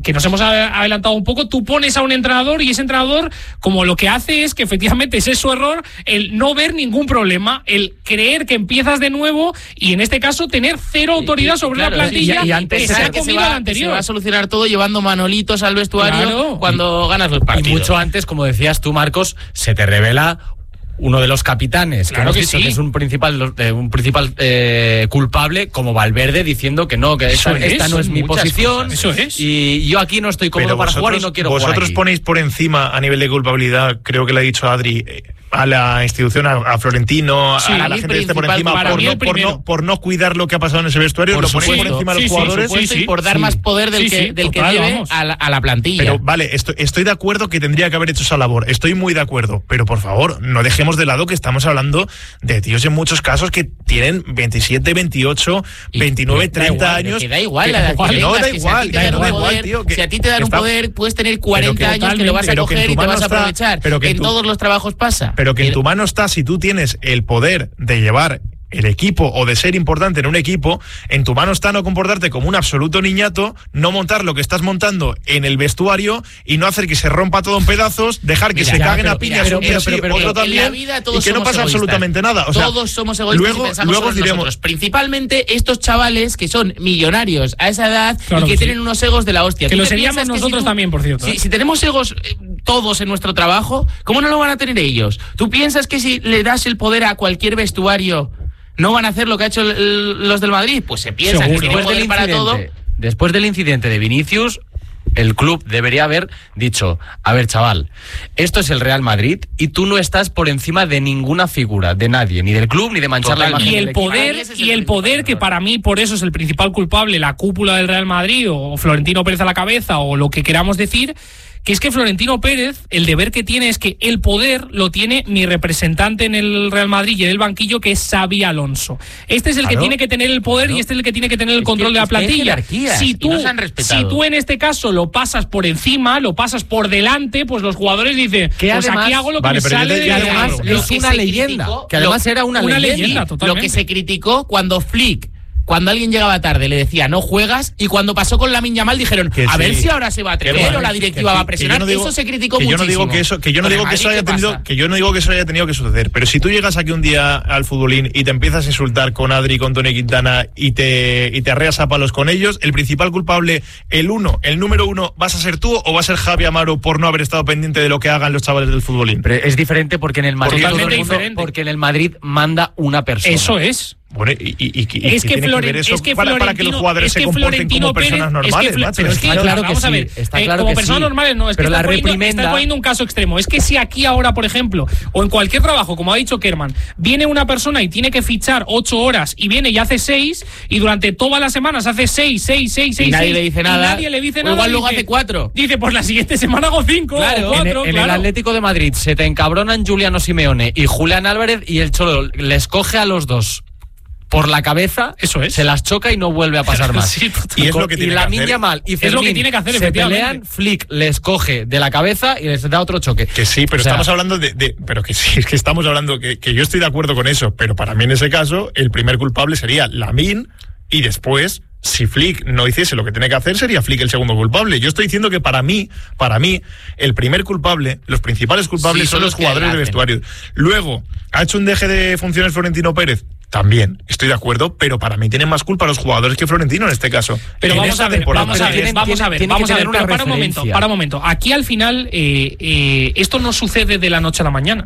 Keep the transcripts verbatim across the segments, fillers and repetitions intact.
que nos hemos adelantado un poco, tú pones a un entrenador y ese entrenador como lo que hace es que efectivamente ese es su error, el no ver ningún problema, el creer que empiezas de nuevo y en este caso tener cero autoridad sobre claro, la plantilla y, y antes que se ha comido al anterior. Se va a solucionar todo llevando manolitos al vestuario claro. cuando y, ganas los partidos. Y mucho antes, como decías tú, Marcos, se te revela uno de los capitanes, claro que hemos que dicho sí. que es un principal, eh, un principal eh, culpable, como Valverde, diciendo que no, que esta, es, esta no es mi posición cosas. Eso es. y yo aquí no estoy cómodo para jugar y no quiero jugar. Vosotros ponéis por encima a nivel de culpabilidad, creo que le ha dicho Adri, a la institución, a, a Florentino, sí, a la gente que esté por encima, por no, por, no, por no cuidar lo que ha pasado en ese vestuario, por lo ponéis por encima de los sí, jugadores sí, sí, y por dar sí. más poder del sí, que, sí, del total, que lleve a la, a la plantilla. Pero vale, estoy, estoy de acuerdo que tendría que haber hecho esa labor, estoy muy de acuerdo, pero por favor, no dejemos de lado que estamos hablando de tíos en muchos casos que tienen veintisiete, veintiocho, veintinueve, treinta años. Que da igual, la que no da igual, da igual, tío. Si a ti te dan un poder, puedes tener cuarenta años que lo vas a coger y te vas a aprovechar. En todos los trabajos pasa. Pero que en tu mano está, si tú tienes el poder de llevar el equipo o de ser importante en un equipo, en tu mano está no comportarte como un absoluto niñato, no montar lo que estás montando en el vestuario y no hacer que se rompa todo en pedazos, dejar que mira, se ya, caguen pero, a piñas pero, un día pero, sí, pero, otro pero, también, en la vida todos y que no pasa egoístas. absolutamente nada. O sea, todos somos egoístas luego, y pensamos luego en diremos, nosotros. Principalmente estos chavales que son millonarios a esa edad claro y que sí. tienen unos egos de la hostia. Que lo seríamos nosotros si tú, también, por cierto. Si, ¿eh? si tenemos egos eh, todos en nuestro trabajo, ¿cómo no lo van a tener ellos? ¿Tú piensas que si le das el poder a cualquier vestuario no van a hacer lo que ha hecho el, el, los del Madrid? Pues se piensa Seguro. que tienen poder para todo. Después del incidente de Vinicius, el club debería haber dicho, a ver, chaval, esto es el Real Madrid y tú no estás por encima de ninguna figura, de nadie, ni del club, ni de manchar Total, la imagen y el del poder equipo. y el poder que para mí por eso es el principal culpable, la cúpula del Real Madrid o Florentino Pérez a la cabeza o lo que queramos decir, que es que Florentino Pérez, el deber que tiene es que el poder lo tiene mi representante en el Real Madrid y en el banquillo, que es Xabi Alonso. Este es el claro, que tiene que tener el poder claro. y este es el que tiene que tener el es control que, de la plantilla. Si tú, no si tú en este caso lo pasas por encima, lo pasas por delante, pues los jugadores dicen, que pues además, aquí hago lo que vale, me sale de... Que además de es una leyenda, criticó, que además lo, era una, una leyenda. leyenda lo que se criticó cuando Flick, cuando alguien llegaba tarde, le decía no juegas, y cuando pasó con Lamine Yamal dijeron que a sí. ver si ahora se va a atrever o la directiva que, va a presionar. No digo, eso se criticó que muchísimo. Yo no digo que eso, que yo no digo que eso haya tenido, que yo no digo que eso haya tenido que suceder. Pero si tú llegas aquí un día al futbolín y te empiezas a insultar con Adri, con Tony Quintana y te y te arreas a palos con ellos, el principal culpable, el uno, el número uno, ¿vas a ser tú o va a ser Javi Amaro por no haber estado pendiente de lo que hagan los chavales del futbolín? Pero es diferente porque en el Madrid todo el mundo, diferente. porque en el Madrid manda una persona. Eso es. Bueno, y, y, y, y es que, tiene Flore, que ver eso es que para, para que los jugadores es que se comporten Florentino como personas Pérez, normales, es que, macho. Pero es que, está claro vamos que a ver, sí, está eh, claro como que personas sí. normales no, es pero que la estás poniendo, reprimenda... estás poniendo un caso extremo. Es que si aquí ahora, por ejemplo, o en cualquier trabajo, como ha dicho Kerman, viene una persona y tiene que fichar ocho horas y viene y hace seis, y durante todas las semanas hace seis, seis, seis, seis, y nadie seis, le dice nada, nadie le dice o nada, igual luego dice, hace cuatro. Dice, pues la siguiente semana hago cinco claro, o cuatro, en, en claro. el Atlético de Madrid se te encabronan Juliano Simeone y Julián Álvarez y el Cholo les coge a los dos por la cabeza, eso es, se las choca y no vuelve a pasar más. Sí, y es lo que tiene y que Lamine hacer. Yamal y Fermín es lo que tiene que hacer, se pelean, Flick les coge de la cabeza y les da otro choque. Que sí, pero o sea, estamos hablando de, de, pero que sí, es que estamos hablando que, que yo estoy de acuerdo con eso, pero para mí en ese caso el primer culpable sería Lamine y después, si Flick no hiciese lo que tiene que hacer, sería Flick el segundo culpable. Yo estoy diciendo que para mí, para mí, el primer culpable, los principales culpables sí, son los jugadores de vestuario. Luego, ¿ha hecho un deje de funciones Florentino Pérez? También, estoy de acuerdo, pero para mí tienen más culpa los jugadores que Florentino en este caso. Pero vamos a, ver, vamos a ver, tienen, vamos a ver, tienen vamos a ver, una pero para un momento, para un momento. Aquí al final, eh, eh, esto no sucede de la noche a la mañana.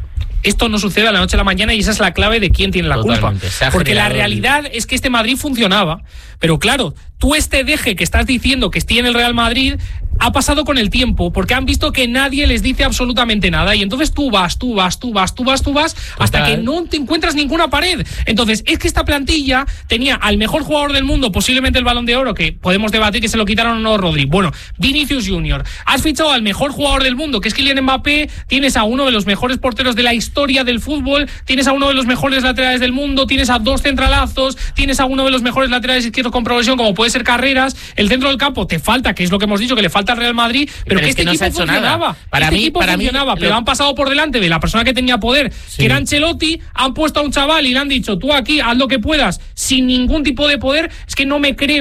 Esto no sucede a la noche a la mañana y esa es la clave de quién tiene la Totalmente, culpa. Porque la realidad es que este Madrid funcionaba, pero claro, tú este deje que estás diciendo que tiene el Real Madrid ha pasado con el tiempo, porque han visto que nadie les dice absolutamente nada y entonces tú vas, tú vas, tú vas, tú vas, tú vas, Total. hasta que no te encuentras ninguna pared. Entonces, es que esta plantilla tenía al mejor jugador del mundo, posiblemente el Balón de Oro, que podemos debatir que se lo quitaron o no Rodri. Bueno, Vinicius Junior. Has fichado al mejor jugador del mundo, que es Kylian Mbappé, tienes a uno de los mejores porteros de la historia del fútbol, tienes a uno de los mejores laterales del mundo, tienes a dos centralazos, tienes a uno de los mejores laterales izquierdos con progresión, como puede ser Carreras. El centro del campo te falta, que es lo que hemos dicho, que le falta al Real Madrid, pero, pero que este que no equipo funcionaba. Para este mí, equipo para funcionaba, mí, pero lo... han pasado por delante de la persona que tenía poder, sí. que era Ancelotti, han puesto a un chaval y le han dicho, tú aquí haz lo que puedas, sin ningún tipo de poder. Es que no me creo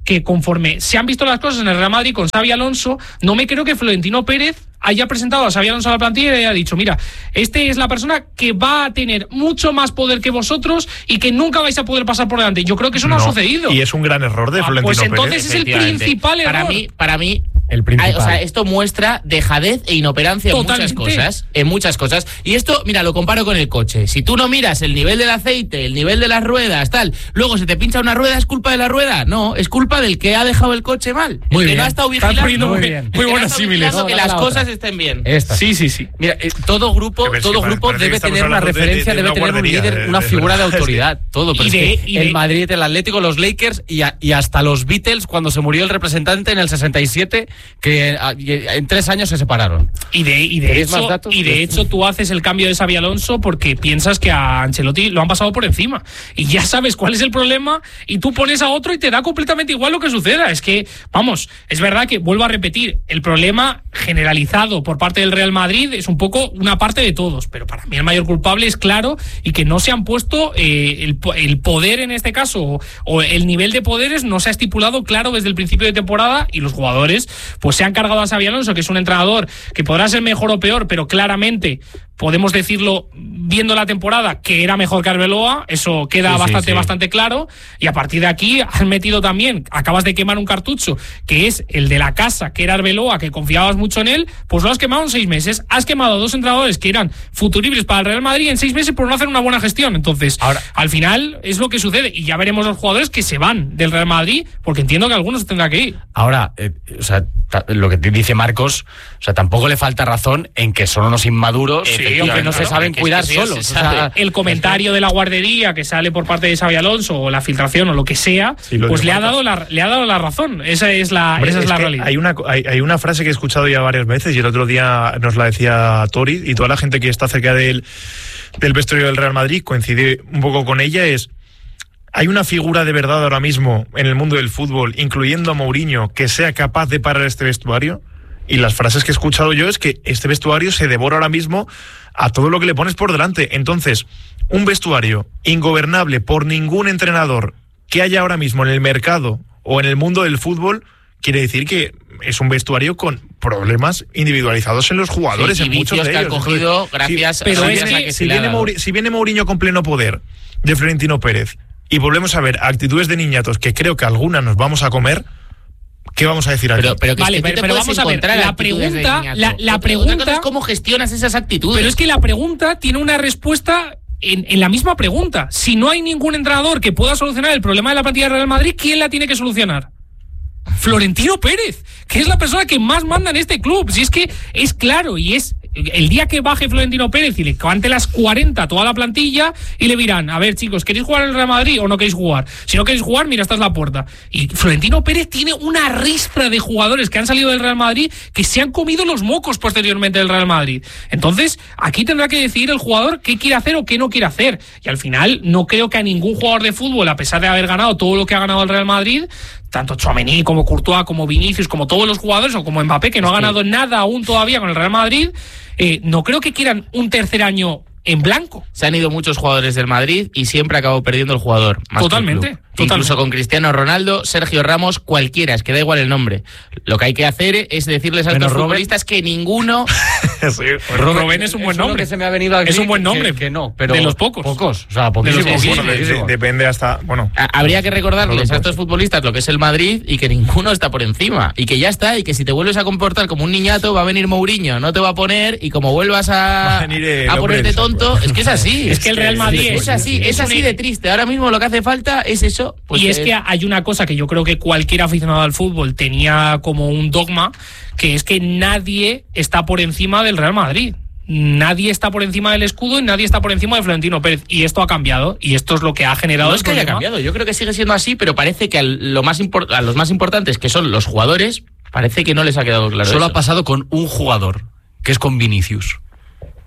que conforme se han visto las cosas en el Real Madrid con Xabi Alonso, no me creo que Florentino Pérez haya presentado a Xabi Alonso a la plantilla y haya dicho, mira, este es la persona que va a tener mucho más poder que vosotros y que nunca vais a poder pasar por delante. Yo creo que eso no, no ha sucedido. Y es un gran error de ah, Florentino Pues entonces Pérez, es el principal error. Para mí, para mí el principal. O sea, esto muestra dejadez e inoperancia Totalmente. en muchas cosas. En muchas cosas. Y esto, mira, lo comparo con el coche. Si tú no miras el nivel del aceite, el nivel de las ruedas, tal, luego se te pincha una rueda, ¿es culpa de la rueda? No, es culpa del que ha dejado el coche mal. El Muy que bien. no ha estado vigilando. Muy, muy bien. bien. Muy buenas símiles. No, que las cosas estén bien. Esta. Sí, sí, sí. Mira, eh, todo grupo, Pero es todo que grupo parece que debe estamos tener una hablando de- referencia, de- de debe una tener un guardería, líder, de- una de figura de verdad. autoridad, todo. Pero Y es de- que y de- el Madrid, el Atlético, los Lakers y, a- y hasta los Beatles cuando se murió el representante en el sesenta y siete, que a- y en tres años se separaron. Y de, y de ¿Queréis más hecho, datos? y de hecho tú haces el cambio de Xabi Alonso porque piensas que a Ancelotti lo han pasado por encima. Y ya sabes cuál es el problema y tú pones a otro y te da completamente igual lo que suceda. Es que, vamos, es verdad que, vuelvo a repetir, el problema generalizado por parte del Real Madrid es un poco una parte de todos. Pero para mí el mayor culpable es claro y que no se han puesto eh, el, el poder en este caso o, o el nivel de poderes no se ha estipulado claro desde el principio de temporada y los jugadores pues se han cargado a Xabi Alonso, que es un entrenador que podrá ser mejor o peor, pero claramente podemos decirlo viendo la temporada que era mejor que Arbeloa, eso queda Sí, sí, bastante, sí. bastante claro, y a partir de aquí has metido también, acabas de quemar un cartucho, que es el de la casa, que era Arbeloa, que confiabas mucho en él, pues lo has quemado en seis meses, has quemado a dos entrenadores que eran futuribles para el Real Madrid en seis meses por no hacer una buena gestión, entonces, Ahora, al final es lo que sucede, y ya veremos los jugadores que se van del Real Madrid, porque entiendo que algunos tendrán que ir. Ahora, eh, o sea, ta- lo que te dice Marcos, o sea, tampoco le falta razón en que son unos inmaduros Sí, y que hombre, no se claro, saben que es cuidar que sí, solos. se O sea, sabe. El comentario de la guardería que sale por parte de Xabi Alonso o la filtración o lo que sea, Sí, lo pues de le ha Marcos. dado la le ha dado la razón. Esa es la Hombre, esa es, es la que realidad. Hay una, hay, hay una frase que he escuchado ya varias veces y el otro día nos la decía Tori y toda la gente que está cerca del, del vestuario del Real Madrid coincide un poco con ella, es ¿hay una figura de verdad ahora mismo en el mundo del fútbol, incluyendo a Mourinho, que sea capaz de parar este vestuario? Y las frases que he escuchado yo es que este vestuario se devora ahora mismo a todo lo que le pones por delante. Entonces, un vestuario ingobernable por ningún entrenador que haya ahora mismo en el mercado o en el mundo del fútbol, quiere decir que es un vestuario con problemas individualizados en los jugadores, Sí, y en muchos vicios de que han ellos. cogido Si- gracias, si, pero gracias es a que que si, se le ha viene dado. Mouri- si viene Mourinho con pleno poder de Florentino Pérez y volvemos a ver actitudes de niñatos que creo que algunas nos vamos a comer, ¿qué vamos a decir aquí? Pero, pero que Vale, es que tú pero- te pero puedes vamos a ver, encontrar la actitudes de pregunta- niñato. la- la Otra- pregunta- otra cosa es cómo gestionas esas actitudes. Pero es que la pregunta tiene una respuesta en, en la misma pregunta. Si no hay ningún entrenador que pueda solucionar el problema de la plantilla del Real Madrid, ¿quién la tiene que solucionar? Florentino Pérez, que es la persona que más manda en este club. Si es que es claro y es el día que baje Florentino Pérez y le levante las cuarenta a toda la plantilla y le dirán, a ver chicos, ¿queréis jugar en el Real Madrid o no queréis jugar? Si no queréis jugar, mira, esta es la puerta. Y Florentino Pérez tiene una ristra de jugadores que han salido del Real Madrid que se han comido los mocos posteriormente del Real Madrid. Entonces, aquí tendrá que decidir el jugador qué quiere hacer o qué no quiere hacer. Y al final, no creo que a ningún jugador de fútbol, a pesar de haber ganado todo lo que ha ganado el Real Madrid, tanto Tchouaméni como Courtois, como Vinicius, como todos los jugadores, o como Mbappé, que no ha ganado nada aún todavía con el Real Madrid, eh, no creo que quieran un tercer año en blanco. Se han ido muchos jugadores del Madrid y siempre acabó perdiendo el jugador. Más Totalmente, que el club. totalmente. Incluso con Cristiano Ronaldo, Sergio Ramos, cualquiera, es que da igual el nombre. Lo que hay que hacer es decirles a Menos estos Robben. futbolistas que ninguno... Sí, Robben es un buen Eso lo nombre. que se me ha venido aquí, Es un buen nombre. Que, que no, pero De los pocos. Pocos. O sea, poquísimos. De los bueno, de- de- poquísimos. depende hasta, bueno, A- Habría que recordarles No lo a estos futbolistas lo que es el Madrid y que ninguno está por encima. Y que ya está, y que si te vuelves a comportar como un niñato, va a venir Mourinho, no te va a poner, y como vuelvas Va a, a venir el a hombre ponerte del saco. tonto, es que es así. Es que el Real Madrid es, es- así, es es así un- de triste. Ahora mismo lo que hace falta es eso. Pues y es eh, que hay una cosa que yo creo que cualquier aficionado al fútbol tenía como un dogma, que es que nadie está por encima del Real Madrid. Nadie está por encima del escudo y nadie está por encima de Florentino Pérez. Y esto ha cambiado. Y esto es lo que ha generado no el es que haya problema. cambiado, yo creo que sigue siendo así, pero parece que a, lo más impor- a los más importantes, que son los jugadores, parece que no les ha quedado claro Solo eso. ha pasado con un jugador, que es con Vinicius.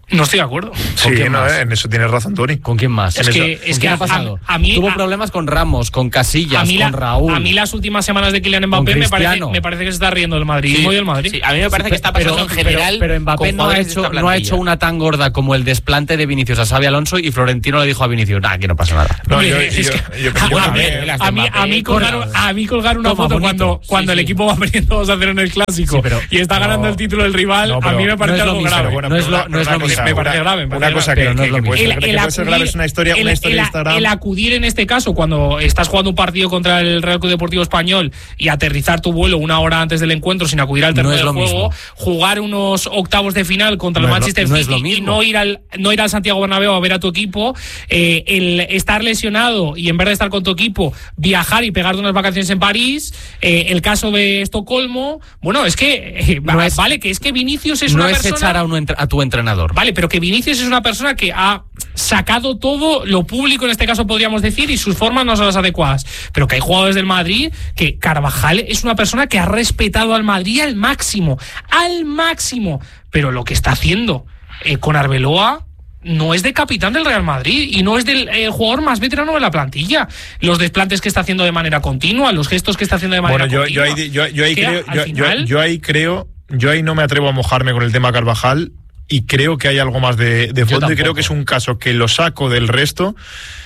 No estoy de acuerdo. Sí, no, eh, en eso tienes razón, Tony. ¿Con quién más? Es que, es que ha pasado. A, a mí, Tuvo a, problemas con Ramos, con Casillas, a mí con la, Raúl. A mí las últimas semanas de Kylian Mbappé me parece, me parece que se está riendo del madridismo sí, y del Madrid. Sí, a mí me parece sí, que está pasando pero, en general. Pero, pero Mbappé no ha, hecho, no ha hecho una tan gorda como el desplante de Vinicius a Xabi Alonso y Florentino le dijo a Vinicius, nah, aquí no pasa nada. No, yo, yo, yo, yo, yo, a, mí, a, mí, a, mí colgar, a mí colgar una Toma, foto bonito. cuando, cuando sí, el sí. equipo va perdiendo dos a cero en el Clásico sí, pero, y está no, ganando el título del rival, no, a mí me parece no algo grave. Bueno, no es lo, no es lo mismo. Me parece grave. Una cosa que no es lo mismo. Puede ser grave, es una historia de Instagram. El acudir en este caso, cuando estás jugando un partido contra el Real Club Deportivo Español y aterrizar tu vuelo una hora antes del encuentro sin acudir al terreno del juego, jugar unos octavos de final contra el Manchester City y no ir al no ir al Santiago Bernabéu a ver a tu equipo, eh, el estar lesionado y en vez de estar con tu equipo viajar y pegarte unas vacaciones en París, eh, el caso de Estocolmo, bueno, es que eh, no es, vale, que es que Vinicius es no una es persona... echar a, un, a tu entrenador. Vale, pero que Vinicius es una persona que ha sacado todo lo público, en este caso podríamos decir, y sus formas no son las adecuadas, pero que hay jugadores del Madrid, que Carvajal es una persona que ha respetado al Madrid al máximo, al máximo, pero lo que está haciendo eh, con Arbeloa no es de capitán del Real Madrid y no es del eh, jugador más veterano de la plantilla. Los desplantes que está haciendo de manera continua, los gestos que está haciendo de manera bueno, yo, continua. Yo ahí, yo, yo ahí creo, yo, final... yo, yo ahí creo, yo ahí no me atrevo a mojarme con el tema Carvajal y creo que hay algo más de, de fondo y creo que es un caso que lo saco del resto.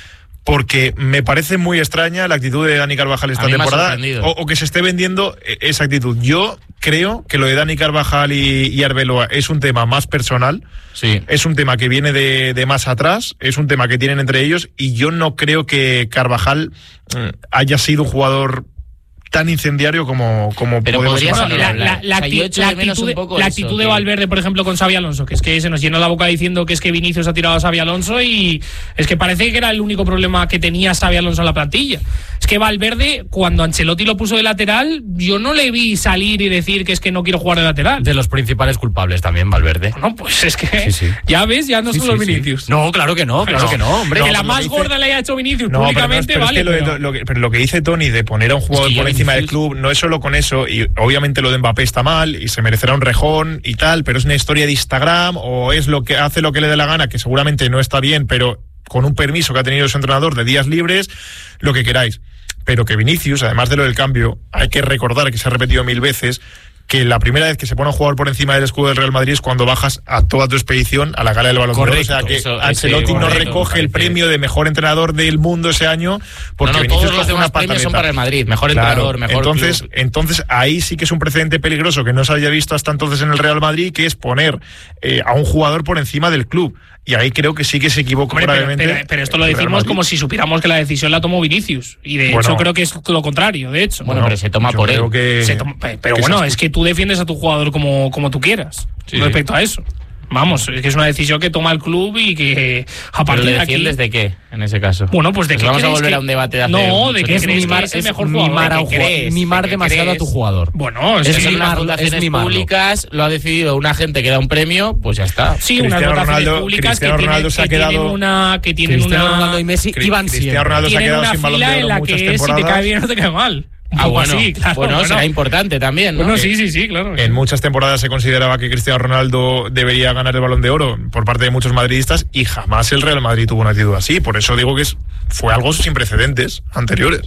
Porque me parece muy extraña la actitud de Dani Carvajal esta temporada o, o que se esté vendiendo esa actitud. Yo creo que lo de Dani Carvajal y, y Arbeloa es un tema más personal, sí. Es un tema que viene de, de más atrás, es un tema que tienen entre ellos y yo no creo que Carvajal haya sido un jugador tan incendiario como, como pero podemos imaginar. La, la, la, acti- o sea, la actitud, de, la actitud eso, de Valverde, por ejemplo, con Xabi Alonso, que es que se nos llena la boca diciendo que es que Vinicius ha tirado a Xabi Alonso y es que parece que era el único problema que tenía Xabi Alonso en la plantilla. Es que Valverde, cuando Ancelotti lo puso de lateral, yo no le vi salir y decir que es que no quiero jugar de lateral. De los principales culpables también, Valverde. No, pues es que sí, sí. ya ves, ya no sí, son sí, los Vinicius. Sí. No, claro que no, claro no, que no, hombre. Que no, la más dice... gorda le haya hecho Vinicius no, públicamente, pero no, pero vale. Es que lo, pero... Lo, lo, pero lo que dice Tony de poner a un jugador es por encima Vinicius... del club no es solo con eso, y obviamente lo de Mbappé está mal y se merecerá un rejón y tal, pero es una historia de Instagram o es lo que hace lo que le dé la gana, que seguramente no está bien, pero con un permiso que ha tenido su entrenador de días libres, lo que queráis. Pero que Vinicius, además de lo del cambio, hay que recordar que se ha repetido mil veces que la primera vez que se pone a jugar por encima del escudo del Real Madrid es cuando bajas a toda tu expedición a la gala del Balón de Oro. O sea que eso, Ancelotti no recoge el premio de mejor entrenador del mundo ese año porque no, no, Vinicius todos los demás premios son para el Madrid, mejor claro, entrenador, mejor entonces, club. Entonces ahí sí que es un precedente peligroso que no se haya visto hasta entonces en el Real Madrid, que es poner eh, a un jugador por encima del club. Y ahí creo que sí que se equivocó Hombre, gravemente. Pero, pero, pero esto lo decimos como si supiéramos que la decisión la tomó Vinicius. Y de bueno, hecho creo que es lo contrario, de hecho. Bueno, pero se toma por él. Que, se toma, pero que bueno, es que tú defiendes a tu jugador como, como tú quieras sí, respecto sí. a eso. Vamos, es que es una decisión que toma el club y que a partir ¿Pero le de aquí... defiendes de qué, en ese caso? Bueno, pues de pues que vamos a volver que... a un debate de hace No, de que es mimar, es el mejor es jugador. Mimar, a un crees, mimar demasiado crees. a tu jugador. Bueno, es, es, es que mimar, las votaciones es públicas lo ha decidido una gente que da un premio, pues ya está. Sí, Cristiano unas votaciones Ronaldo, públicas Cristiano que, Ronaldo tienen, se ha que quedado, tienen una... Que tienen Cristiano una, Ronaldo y Messi Cri- iban Cristiano siempre. Ronaldo se ha quedado sin Balón de Oro en la muchas que si te cae bien o te cae mal. Ah, bueno, así, claro, bueno, bueno, será importante también, ¿no? Bueno, sí, sí, sí, claro. En muchas temporadas se consideraba que Cristiano Ronaldo debería ganar el Balón de Oro por parte de muchos madridistas y jamás el Real Madrid tuvo una actitud así. Por eso digo que es, fue algo sin precedentes anteriores.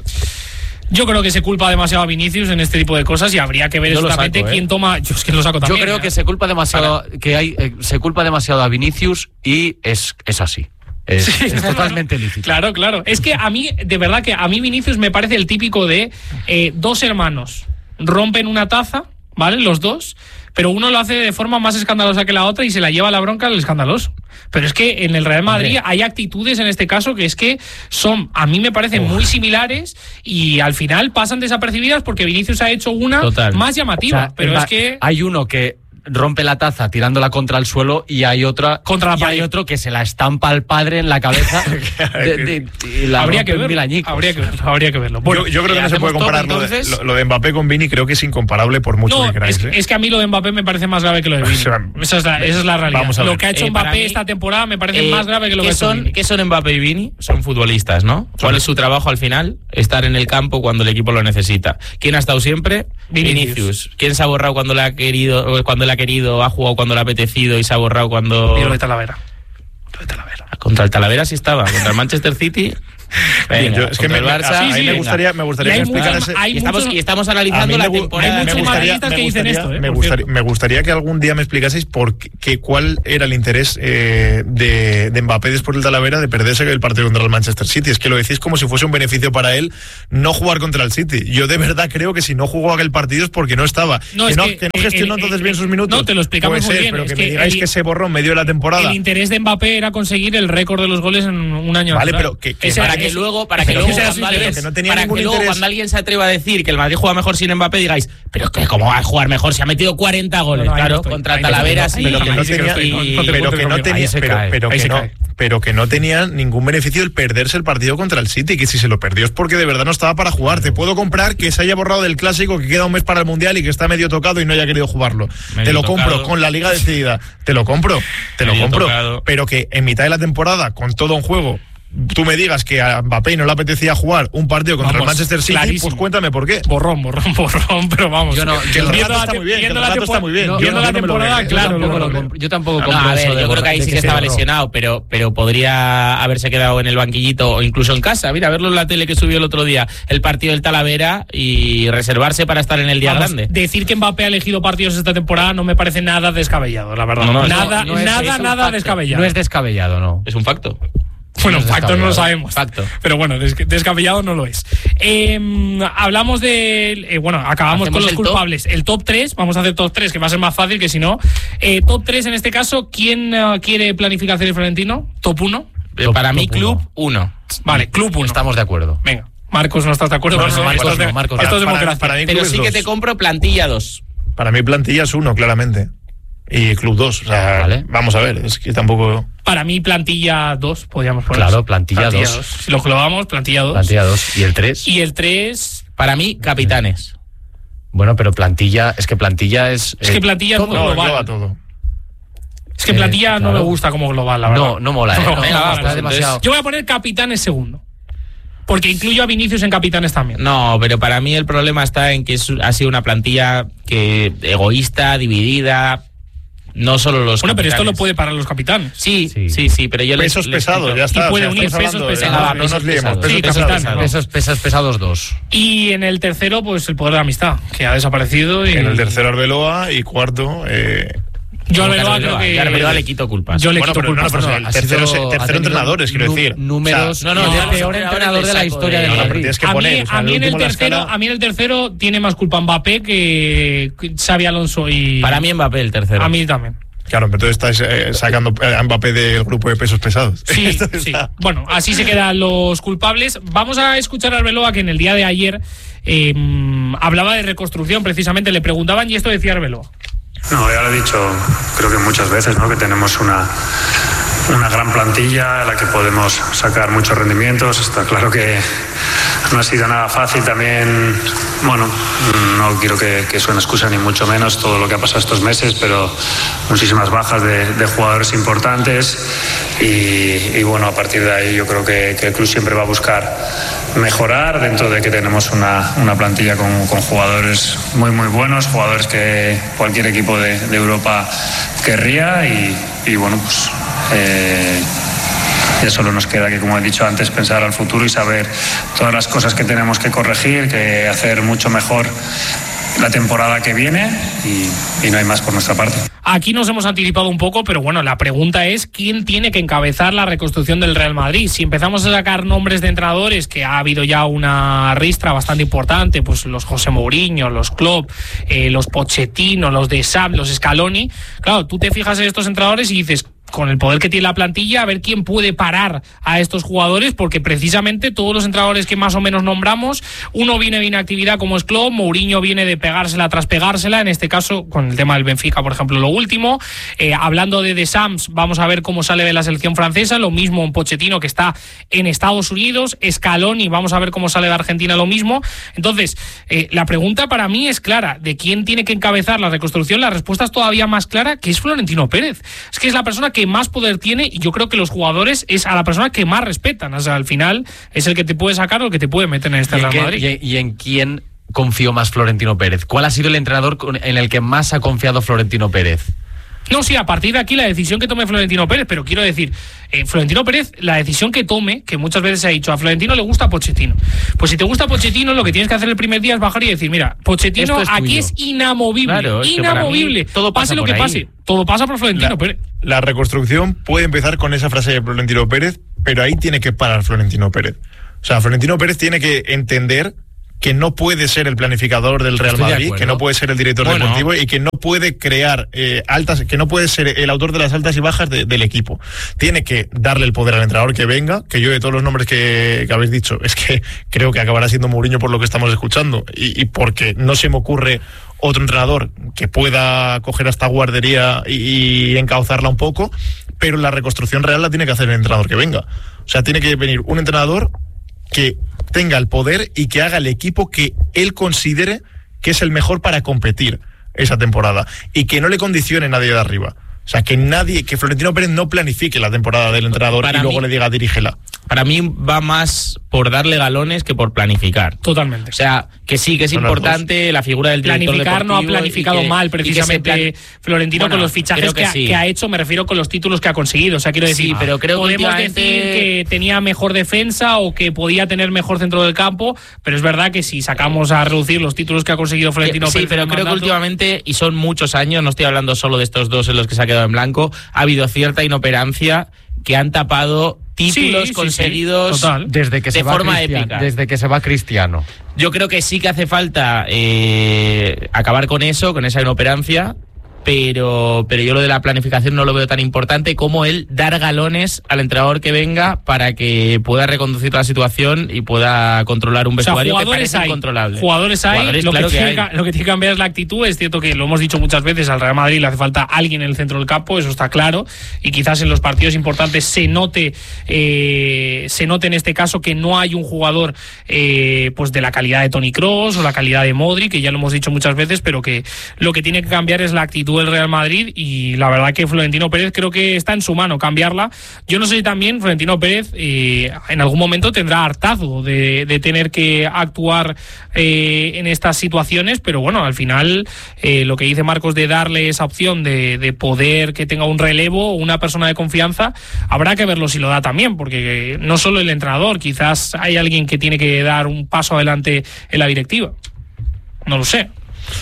Yo creo que se culpa demasiado a Vinicius en este tipo de cosas y habría que ver Yo exactamente saco, ¿eh? quién toma. Yo es que lo saco también. Yo creo ¿eh? que se culpa demasiado, Para. que hay, eh, se culpa demasiado a Vinicius y es, es así. Es, sí, es totalmente bueno, lícito. Claro, claro. Es que a mí, de verdad que a mí Vinicius me parece el típico de eh, dos hermanos rompen una taza, ¿vale? Los dos, pero uno lo hace de forma más escandalosa que la otra y se la lleva la bronca al escandaloso. Pero es que en el Real Madrid Hombre. hay actitudes en este caso que es que son, a mí me parecen Uf. muy similares y al final pasan desapercibidas porque Vinicius ha hecho una Total. más llamativa. O sea, pero es que hay uno que rompe la taza tirándola contra el suelo y hay otra contra y hay otro que se la estampa al padre en la cabeza de, de, de, la habría, que verlo, habría que verlo habría que verlo bueno, yo, yo creo que no se puede comparar todo, entonces... lo, de, lo, lo de Mbappé con Vini creo que es incomparable por mucho no, que queráis es, ¿eh? es que a mí lo de Mbappé me parece más grave que lo de Vini esa es la, esa es la realidad lo que ha hecho eh, Mbappé mí, esta temporada me parece eh, más grave que lo que ha hecho son, Vini. ¿Qué son Mbappé y Vini? Son futbolistas, ¿no? ¿Cuál es su trabajo al final? Estar en el campo cuando el equipo lo necesita. ¿Quién ha estado siempre? Vinicius. Vinicius. ¿Quién se ha borrado cuando le ha querido cuando le ha querido, ha jugado cuando le ha apetecido y se ha borrado cuando... Y lo de Talavera. Lo de Talavera. Contra el Talavera sí estaba, contra el Manchester City... Venga, yo, es que me, el Barça, sí, sí, me gustaría, me gustaría y que me explicaras. Y estamos, y estamos analizando la temporada. Hay muchos madridistas que dicen esto. Eh, me, gustaría, me gustaría que algún día me explicaseis por qué, cuál era el interés eh, de, de Mbappé después del Talavera de perderse el partido contra el Manchester City. Es que lo decís como si fuese un beneficio para él no jugar contra el City. Yo de verdad creo que si no jugó aquel partido es porque no estaba. No, que, no, que, que no gestionó el, entonces el, bien sus minutos. No, te lo explicamos Puede muy ser, bien. pero es que, que me digáis el, que se borró en medio de la temporada. El interés de Mbappé era conseguir el récord de los goles en un año. Vale, natural. pero que, que para que luego, para que luego, cuando alguien, que no tenía para que luego cuando alguien se atreva a decir que el Madrid juega mejor sin Mbappé, digáis, pero que cómo va a jugar mejor si ha metido cuarenta goles, no, no, claro, estoy, contra Talaveras y... Pero que no tenía, pero que no tenía, pero, pero que no, pero que no tenía ningún beneficio el perderse el partido contra el City, que si se lo perdió es porque de verdad no estaba para jugar. Te puedo comprar que se haya borrado del Clásico, que queda un mes para el Mundial y que está medio tocado y no haya querido jugarlo. Medio te lo tocado. compro con la Liga decidida, te lo compro, te medio lo compro, tocado. Pero que en mitad de la temporada, con todo un juego, tú me digas que a Mbappé no le apetecía jugar un partido contra vamos, el Manchester City, clarísimo. Pues cuéntame por qué. Borrón, borrón, borrón, pero vamos. Yo no, que el rato está muy bien, que el rato está muy bien. No, viendo no, la temporada, claro. Yo tampoco, yo tampoco no, a ver, yo creo que ahí sí que estaba lesionado, pero, pero podría haberse quedado en el banquillito o incluso en casa. Mira, verlo en la tele que subió el otro día, el partido del Talavera y reservarse para estar en el día vamos, grande. Decir que Mbappé ha elegido partidos esta temporada no me parece nada descabellado, la verdad. No, no, nada, no, no nada, es, es nada facto. descabellado. No es descabellado, no. Es un facto. Bueno, no facto no lo sabemos. Facto. Pero bueno, des descabellado no lo es. Eh, hablamos de... Eh, bueno, acabamos con los culpables. Top? El top tres, vamos a hacer top tres, que va a ser más fácil que si no. Eh, top tres en este caso, ¿quién uh, quiere planificación y Florentino? Top uno. Eh, para top, mí, top Club uno. Vale, Club uno. Estamos de acuerdo. Venga. Marcos, ¿no estás de acuerdo? No, no, no, Marcos, esto no, es, Marcos, esto es para, democracia. Para mí, pero sí dos. que te compro plantilla dos. Para mí plantilla es uno, claramente. Y Club dos. O sea, vale. Vamos a ver, es que tampoco... Para mí plantilla dos, podríamos poner. Claro, plantilla dos. Si lo clavamos, plantilla dos. Plantilla dos. ¿Y el tres? Y el tres... Para mí, capitanes. Bueno, pero plantilla, es que plantilla es... Es que plantilla eh, es muy no, global. Todo. Es que plantilla eh, claro. no me gusta como global, la verdad. No, no mola. Eh. No, Venga, no, está demasiado. Yo voy a poner capitanes segundo. Porque incluyo a Vinicius en capitanes también. No, pero para mí el problema está en que es, ha sido una plantilla que egoísta, dividida... No solo los Bueno, capitanes. Pero esto lo puede parar los capitanes. Sí, sí, sí, sí pero yo pesos les, pesados, les ya está. Y puede o sea, unir pesos pesados. Ah, no nos liemos, pesos sí, pesados. pesados. Pesos, pesos pesados dos. Y en el tercero, pues el poder de la amistad, que ha desaparecido. Y... En el tercero Arbeloa y cuarto... Eh... Yo a Arbeloa creo que... Yo a Arbeloa le quito culpas. Yo le bueno, quito pero culpas. No, pero no, el tercero, sido, tercero entrenadores, quiero decir. Números... O sea, no, no, no, el peor entrenador de la historia del Madrid. A mí, a mí en el tercero, a mí en el tercero tiene más culpa Mbappé que Xavi Alonso y... Para mí Mbappé el tercero. A mí también. Claro, pero entonces estáis eh, sacando a Mbappé del grupo de pesos pesados. Sí, sí. Bueno, así se quedan los culpables. Vamos a escuchar a Arbeloa, que en el día de ayer eh, hablaba de reconstrucción, precisamente. Le preguntaban y esto decía Arbeloa. No, ya lo he dicho, creo que muchas veces, ¿no? Que tenemos una, una gran plantilla en la que podemos sacar muchos rendimientos. Está claro que no ha sido nada fácil también. Bueno, no quiero que, que suene excusa ni mucho menos todo lo que ha pasado estos meses, pero muchísimas bajas de, de jugadores importantes y, y bueno, a partir de ahí yo creo que, que el club siempre va a buscar mejorar dentro de que tenemos una, una plantilla con, con jugadores muy muy buenos, jugadores que cualquier equipo de, de Europa querría y, y bueno, pues eh, ya solo nos queda que, como he dicho antes, pensar al futuro y saber todas las cosas que tenemos que corregir, que hacer mucho mejor la temporada que viene y, y no hay más por nuestra parte. Aquí nos hemos anticipado un poco, pero bueno, la pregunta es ¿quién tiene que encabezar la reconstrucción del Real Madrid? Si empezamos a sacar nombres de entrenadores, que ha habido ya una ristra bastante importante, pues los José Mourinho, los Klopp, eh, los Pochettino, los de Sam, los Scaloni, claro, tú te fijas en estos entrenadores y dices, con el poder que tiene la plantilla, a ver quién puede parar a estos jugadores, porque precisamente todos los entrenadores que más o menos nombramos, uno viene de inactividad como es Klopp, Mourinho viene de pegársela tras pegársela, en este caso con el tema del Benfica, por ejemplo, lo último. Eh, hablando de The Sams, vamos a ver cómo sale de la selección francesa, lo mismo en Pochettino, que está en Estados Unidos, Scaloni, vamos a ver cómo sale de Argentina, lo mismo. Entonces, eh, la pregunta para mí es clara, de quién tiene que encabezar la reconstrucción, la respuesta es todavía más clara, que es Florentino Pérez. Es que es la persona que más poder tiene y yo creo que los jugadores es a la persona que más respetan. O sea, al final es el que te puede sacar o el que te puede meter en este Real Madrid. Y, y en quién confió más Florentino Pérez? ¿Cuál ha sido el entrenador en el que más ha confiado Florentino Pérez? No, sí, a partir de aquí la decisión que tome Florentino Pérez, pero quiero decir, eh, Florentino Pérez, la decisión que tome, que muchas veces se ha dicho, a Florentino le gusta Pochettino. Pues si te gusta Pochettino, lo que tienes que hacer el primer día es bajar y decir, mira, Pochettino es aquí tuyo. Es inamovible, claro, es inamovible. Todo pasa pase lo por que ahí. pase, todo pasa por Florentino la, Pérez. La reconstrucción puede empezar con esa frase de Florentino Pérez, pero ahí tiene que parar Florentino Pérez. O sea, Florentino Pérez tiene que entender que no puede ser el planificador del Real Madrid, que no puede ser el director bueno. deportivo y que no puede crear eh, altas, que no puede ser el autor de las altas y bajas de, del equipo. Tiene que darle el poder al entrenador que venga, que yo de todos los nombres que, que habéis dicho, es que creo que acabará siendo Mourinho por lo que estamos escuchando y, y porque no se me ocurre otro entrenador que pueda coger esta guardería y, y encauzarla un poco, pero la reconstrucción real la tiene que hacer el entrenador que venga. O sea, tiene que venir un entrenador que tenga el poder y que haga el equipo que él considere que es el mejor para competir esa temporada y que no le condicione nadie de arriba. O sea, que nadie, que Florentino Pérez no planifique la temporada del entrenador para y luego mí, le diga dirígela. Para mí va más por darle galones que por planificar. Totalmente. O sea, que sí, que es Son importante la figura del director planificar deportivo. No ha planificado que, mal, precisamente plan... Florentino bueno, con los fichajes que, que, sí. que ha hecho, me refiero con los títulos que ha conseguido. O sea, quiero decir, sí, pero creo podemos que últimamente... decir que tenía mejor defensa o que podía tener mejor centro del campo, pero es verdad que si sacamos a reducir los títulos que ha conseguido Florentino que, Pérez. Sí, pero creo mandato, que últimamente, y son muchos años, no estoy hablando solo de estos dos en los que se ha quedado en blanco, ha habido cierta inoperancia que han tapado títulos sí, conseguidos sí, sí. Desde que de se va forma Cristiano, épica. Desde que se va Cristiano. Yo creo que sí que hace falta eh, acabar con eso, con esa inoperancia, pero, pero yo lo de la planificación no lo veo tan importante como el dar galones al entrenador que venga para que pueda reconducir la situación y pueda controlar un vestuario, o sea, que parece hay, incontrolable. Jugadores hay, jugadores, lo, claro que que tiene, hay. lo que tiene que cambiar es la actitud. Es cierto que lo hemos dicho muchas veces, al Real Madrid le hace falta alguien en el centro del campo, eso está claro, y quizás en los partidos importantes se note eh, se note en este caso que no hay un jugador eh, pues de la calidad de Toni Kroos o la calidad de Modric, que ya lo hemos dicho muchas veces, pero que lo que tiene que cambiar es la actitud del Real Madrid, y la verdad que Florentino Pérez creo que está en su mano cambiarla. Yo no sé si también Florentino Pérez eh, en algún momento tendrá hartazgo de, de tener que actuar eh, en estas situaciones, pero bueno, al final eh, lo que dice Marcos de darle esa opción de, de poder que tenga un relevo o una persona de confianza, habrá que verlo si lo da también, porque no solo el entrenador, quizás hay alguien que tiene que dar un paso adelante en la directiva. No lo sé.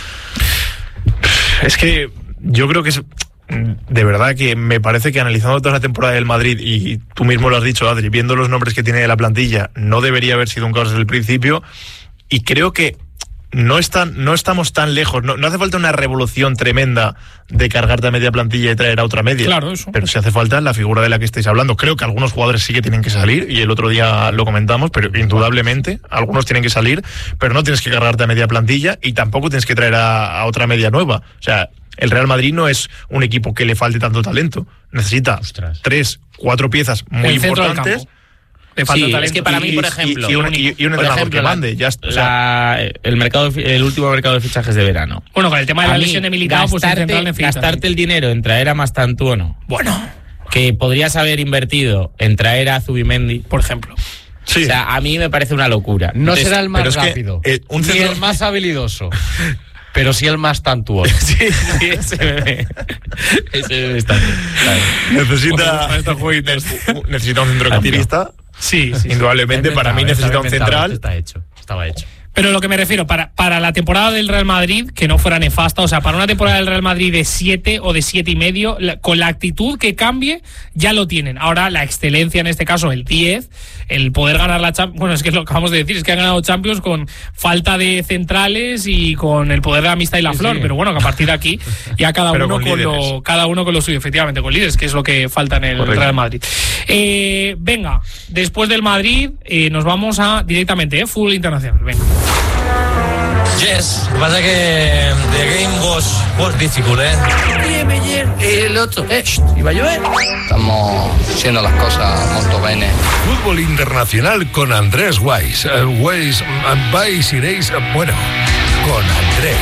Es que yo creo que es, de verdad que me parece que analizando toda la temporada del Madrid, y tú mismo lo has dicho, Adri, viendo los nombres que tiene de la plantilla, no debería haber sido un caos desde el principio, y creo que no están, no estamos tan lejos, no, no hace falta una revolución tremenda de cargarte a media plantilla y traer a otra media. Claro, eso. Pero si hace falta la figura de la que estáis hablando. Creo que algunos jugadores sí que tienen que salir, y el otro día lo comentamos, pero indudablemente algunos tienen que salir, pero no tienes que cargarte a media plantilla y tampoco tienes que traer a, a otra media nueva. O sea, el Real Madrid no es un equipo que le falte tanto talento. Necesita Ostras. tres, cuatro piezas muy importantes. Le falta sí, talento. Es que para mí, por ejemplo, y, y, un, y, y un entrenador ejemplo, que mande. Ya, o sea, la, el mercado, el último mercado de fichajes de verano. Bueno, con el tema de la lesión de Militao, pues gastarte, gastarte el dinero en traer a Mastantuono. Bueno, que podrías haber invertido en traer a Zubimendi, por ejemplo. Sí. O sea, a mí me parece una locura. No Entonces, será el más rápido, que, eh, un centro... ni el más habilidoso. Pero sí el más tantuoso. sí, sí, ese bebé. Ese bebé está bien. Necesita, necesita un centrocampista. Sí, sí, indudablemente, sí. Para mí necesita un central. Está hecho, estaba hecho. Pero lo que me refiero, para, para la temporada del Real Madrid, que no fuera nefasta, o sea, para una temporada del Real Madrid de siete o de siete y medio, la, con la actitud que cambie, ya lo tienen. Ahora, la excelencia, en este caso, el diez, el poder ganar la Champions, bueno, es que es lo que acabamos de decir, es que han ganado Champions con falta de centrales y con el poder de la amistad y la sí, flor, sí. Pero bueno, que a partir de aquí, ya cada uno con, con lo cada uno con lo suyo, efectivamente, con líderes, que es lo que falta en el Correcto. Real Madrid. Eh, venga, después del Madrid, eh, nos vamos a directamente, eh, fútbol internacional, venga. Yes, lo que pasa es que the game was, was difficult, ¿eh? Bien, ayer, el otro, eh, iba a llover. Estamos haciendo las cosas molto bene. Fútbol internacional con Andrés Weiss. Uh, Weiss, uh, vais, iréis, uh, bueno, con Andrés.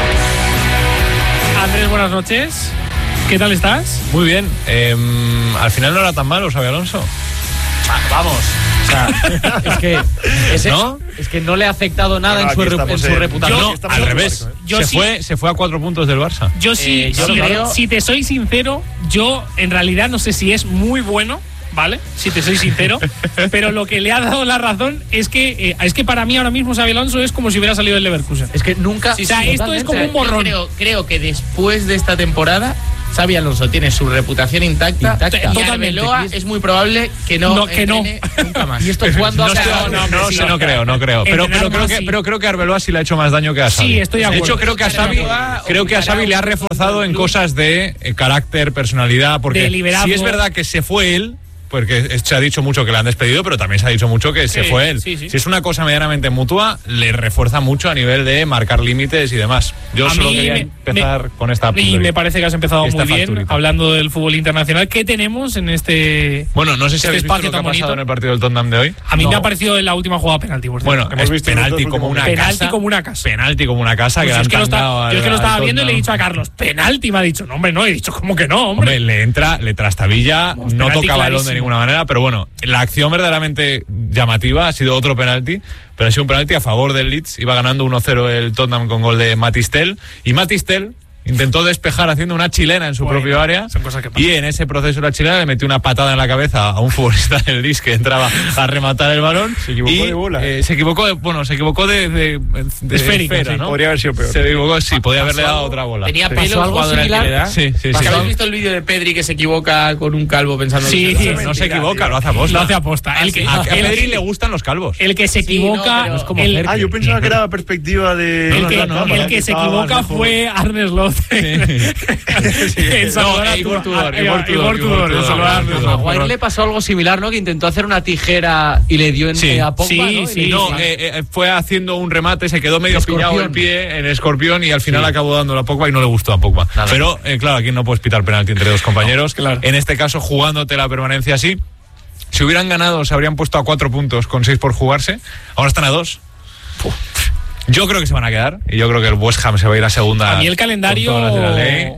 Andrés, buenas noches. ¿Qué tal estás? Muy bien. Eh, al final no era tan malo, ¿sabe, Alonso? Vamos. O sea, es que ese, ¿no? Es que no le ha afectado nada bueno, en su, re, en su reputación. Yo, no, al revés. Yo se sí, fue, se fue a cuatro puntos del Barça. Yo sí, eh, yo si, creo... si te soy sincero, yo en realidad no sé si es muy bueno, ¿vale? Si te soy sincero, pero lo que le ha dado la razón es que eh, es que para mí ahora mismo Xabi Alonso es como si hubiera salido del Leverkusen. Es que nunca. Sí, o sea, sí, esto es como un borrón. Creo, creo que después de esta temporada Xabi Alonso tiene su reputación intacta, intacta. Y Arbeloa es muy probable que no, no, que no. nunca más. ¿Y esto cuándo no, ha no, no, no, no, no creo, no creo. Pero, pero, creo que, pero creo que Arbeloa sí le ha hecho más daño que a Xavi. Sí, estoy de acuerdo. De hecho, creo que a Xavi, creo que a Xavi le ha reforzado en cosas de eh, carácter, personalidad, porque si es verdad que se fue él, porque se ha dicho mucho que le han despedido, pero también se ha dicho mucho que sí, se fue él. Sí, sí. Si es una cosa medianamente mutua, le refuerza mucho a nivel de marcar límites y demás. Yo a solo mí quería me, empezar me, con esta. Y me parece que has empezado muy bien facturita. hablando del fútbol internacional. ¿Qué tenemos en este Bueno, no sé si este habéis visto lo que ha pasado bonito? en el partido del Tottenham de hoy. A mí no. me ha parecido en la última jugada penalti. Por bueno, hemos visto penalti como una penalti casa. como una casa. Penalti como una casa. Pues que es que lo está, al, yo es que lo estaba viendo y le he Tottenham. dicho a Carlos, penalti, me ha dicho, no, hombre, no, he dicho, ¿cómo que no, hombre? Hombre, le entra, le trastabilla, Vamos, no toca balón clarísimo. de ninguna manera, pero bueno, la acción verdaderamente llamativa ha sido otro penalti, pero ha sido un penalti a favor del Leeds. Iba ganando uno cero el Tottenham con gol de Matistel, y Matistel intentó despejar haciendo una chilena en su bueno, propio área, son cosas que pasan. Y en ese proceso de la chilena le metió una patada en la cabeza a un futbolista del Leeds que entraba a rematar el balón. Se equivocó y, de bola. Eh, se equivocó de, bueno, se equivocó de, de, de esférica, esfera, sí, ¿no? Podría haber sido peor. Se equivocó, sí, podía haberle dado otra bola. Tenía sí. pelo el jugador al que le da. Sí, sí, sí. ¿Habéis visto el vídeo de Pedri que se equivoca con un calvo pensando sí, que sí, no se equivoca, lo hace aposta. Lo hace aposta. El que, a, a el, Pedri le gustan los calvos. El que se equivoca. Sí, no, es como el, ah, yo pensaba que era la perspectiva de. El que, no, no, no, el que se equivoca fue Arne Slot. Igor Tudor. Igor Tudor. A Guaire le pasó algo similar, ¿no? Que intentó hacer una tijera y le dio en sí. a Pogba, sí, ¿no? Sí, no, sí. Eh, eh, fue haciendo un remate, se quedó medio Escorpión. pillado el pie en escorpión y al final sí. acabó dándolo a Pogba y no le gustó a Pogba. Nada. Pero, eh, claro, aquí no puedes pitar penalti entre dos compañeros. No, claro. En este caso, jugándote la permanencia así, si hubieran ganado, se habrían puesto a cuatro puntos con seis por jugarse. Ahora están a dos. Uf. Yo creo que se van a quedar y yo creo que el West Ham se va a ir a segunda. A mí el calendario. Con todas las de la ley.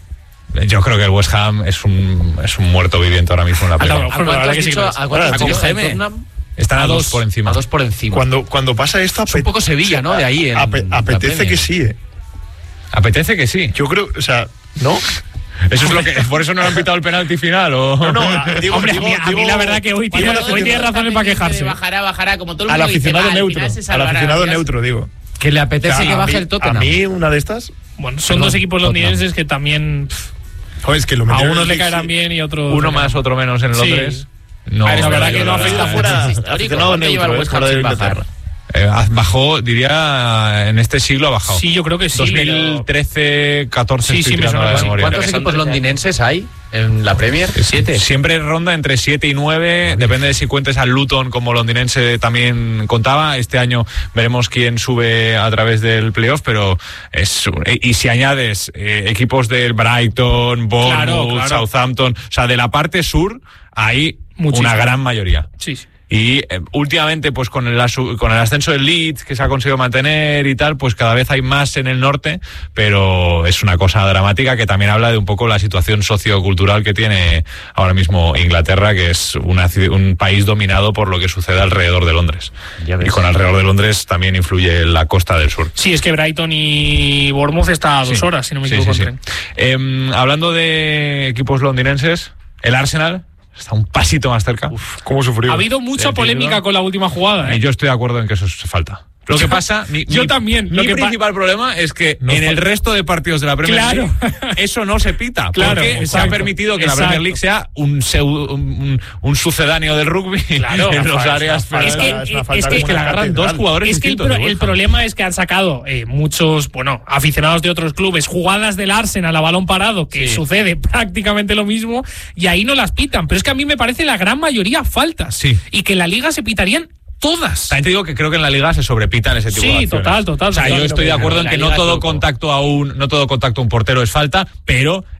Yo creo que el West Ham es un, es un muerto viviente ahora mismo en la Premier. ¿A cuánto has dicho? ¿A cuánto has dicho? Están a dos por encima. A dos por encima. Cuando, cuando pasa esto... Es un poco Sevilla, ¿no? De ahí. En, Ape, apetece que sí, ¿eh? Apetece que sí. Yo creo, o sea, ¿no? Eso es lo que, por eso no le han pitado el penalti final, ¿o? No, no, digo, hombre, digo, a, mí, a mí digo, la verdad que hoy tiene, hoy tiene razones para quejarse. Bajará, bajará, como todo el al mundo aficionado dice, neutro, al aficionado neutro, digo. Que le apetece o sea, que baje mí, el Tottenham. A mí una de estas... Bueno, son Perdón, dos equipos londinenses que también... Joder, es que lo a unos le caerán sí. bien y otros... Uno más, otro menos en Londres. Sí. No, la verdad que no afecta fuera. Aficionado neutro, es fuera de Inglaterra. Eh, bajó, diría, en este siglo ha bajado. Sí, yo creo que sí. dos mil trece, catorce Sí, sí, me suena la memoria. ¿Cuántos equipos londinenses hay en la Premier? Siete. Siempre ronda entre siete y nueve, ah, depende de si cuentes al Luton como londinense también contaba. Este año veremos quién sube a través del playoff, pero es... Y si añades eh, equipos del Brighton, Bournemouth, claro, claro. Southampton, o sea, de la parte sur, hay Muchísimo. Una gran mayoría. Sí, sí. Y eh, últimamente, pues con el, con el ascenso del Leeds, que se ha conseguido mantener y tal, pues cada vez hay más en el norte, pero es una cosa dramática que también habla de un poco la situación sociocultural que tiene ahora mismo Inglaterra, que es una, un país dominado por lo que sucede alrededor de Londres. Y con alrededor de Londres también influye la costa del sur. Sí, es que Brighton y Bournemouth está a dos sí. horas, si no me equivoco. Sí, sí, sí. Eh, hablando de equipos londinenses, el Arsenal está un pasito más cerca. Uf, ¿cómo sufrió? Ha habido mucha polémica con la última jugada, ¿eh? Y yo estoy de acuerdo en que eso se falta. Lo que pasa, mi, yo mi, también. Mi lo que principal problema es que no en falta. El resto de partidos de la Premier League claro. eso no se pita. Claro, porque exacto, se ha permitido que exacto. la Premier League sea un, pseudo, un, un sucedáneo del rugby claro, en los áreas. Es que, es que, es que, es que la agarran dos jugadores. Es que el, pro, el problema es que han sacado eh, muchos, bueno, aficionados de otros clubes, jugadas del Arsenal a balón parado, que sí. sucede prácticamente lo mismo, y ahí no las pitan. Pero es que a mí me parece la gran mayoría faltas. Sí. Y que en la Liga se pitarían todas. También te digo que creo que en la liga se sobrepitan ese tipo sí, de acciones. Sí, total, total. O sea, total, yo estoy de acuerdo en que no todo loco. contacto a un no todo contacto a un portero es falta, pero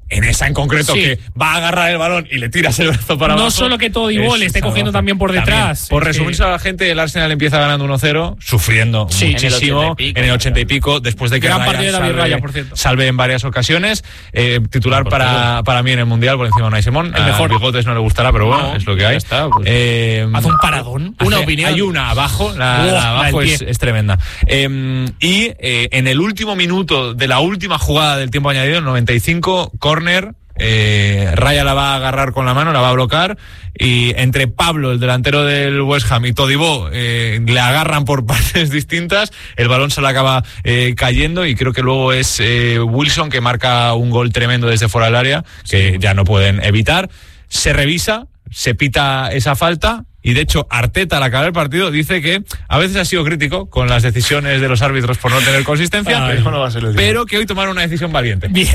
en esa en concreto, sí. que va a agarrar el balón y le tiras el brazo para no abajo. No solo que Todibo le esté cogiendo también por detrás. También. Por resumirse a la gente, el Arsenal empieza ganando uno cero, sufriendo sí, muchísimo en el ochenta y pico, después de que Gran Ryan partido de David salve, Raya, por cierto. salve en varias ocasiones. Eh, titular para, para mí en el Mundial, por encima de Unai Simón. El mejor. A Bigotes no le gustará, pero bueno, no, es lo que hay. Está, pues, eh, Haz un paradón. Una opinión. Hay una abajo, la, oh, la abajo la es, es tremenda. Eh, y eh, en el último minuto de la última jugada del tiempo añadido, noventa y cinco, córner. Eh, Raya la va a agarrar con la mano, la va a bloquear y entre Pablo, el delantero del West Ham, y Todibo eh, le agarran por partes distintas, el balón se le acaba eh, cayendo y creo que luego es eh, Wilson que marca un gol tremendo desde fuera del área que sí. ya no pueden evitar. Se revisa, se pita esa falta y de hecho Arteta al acabar el partido dice que a veces ha sido crítico con las decisiones de los árbitros por no tener consistencia, Ay, no va a ser el pero que hoy tomaron una decisión valiente. Bien.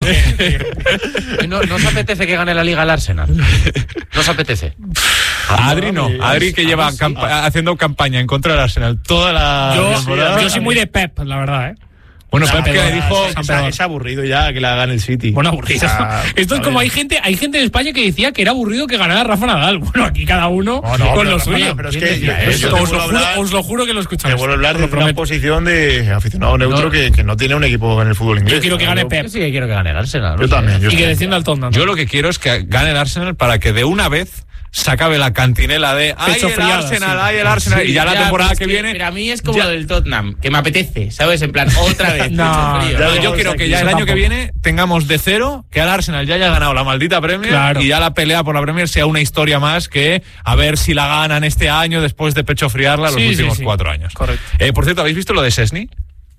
¿No, ¿No os apetece que gane la Liga el Arsenal? ¿No os apetece? A Adri no, Adri que lleva campa- haciendo campaña en contra del Arsenal toda la yo, temporada. Yo soy muy de Pep, la verdad, ¿eh? Bueno, Pep que le dijo es, es, es aburrido ya que la haga en el City. Bueno, aburrido. O sea, esto es como hay gente, hay gente en España que decía que era aburrido que ganara Rafa Nadal. Bueno, aquí cada uno no, no, con pero, lo suyo. Pero es que yo, eso, yo os, lo juro, os lo juro que lo escuchamos. Te vuelvo a hablar de una posición de aficionado neutro no, que, que no tiene un equipo en el fútbol inglés. Yo quiero que gane Pep. Yo sí que quiero que gane el Arsenal. Yo también. Yo y que descienda al Tottenham. Yo lo que quiero es que gane el Arsenal para que de una vez se acabe la cantinela de ¡ay, el friada, Arsenal, sí. ay, el Arsenal! Sí, y ya, ya la temporada que, que viene... Pero a mí es como ya, lo del Tottenham, que me apetece, ¿sabes? En plan, otra vez. no, frío. no, yo quiero que ya el año tampoco. que viene tengamos de cero, que el Arsenal ya haya ganado la maldita Premier claro. y ya la pelea por la Premier sea una historia más que a ver si la ganan este año después de pecho friarla los sí, últimos sí, sí. cuatro años. Correcto. Eh, por cierto, ¿habéis visto lo de Szczęsny?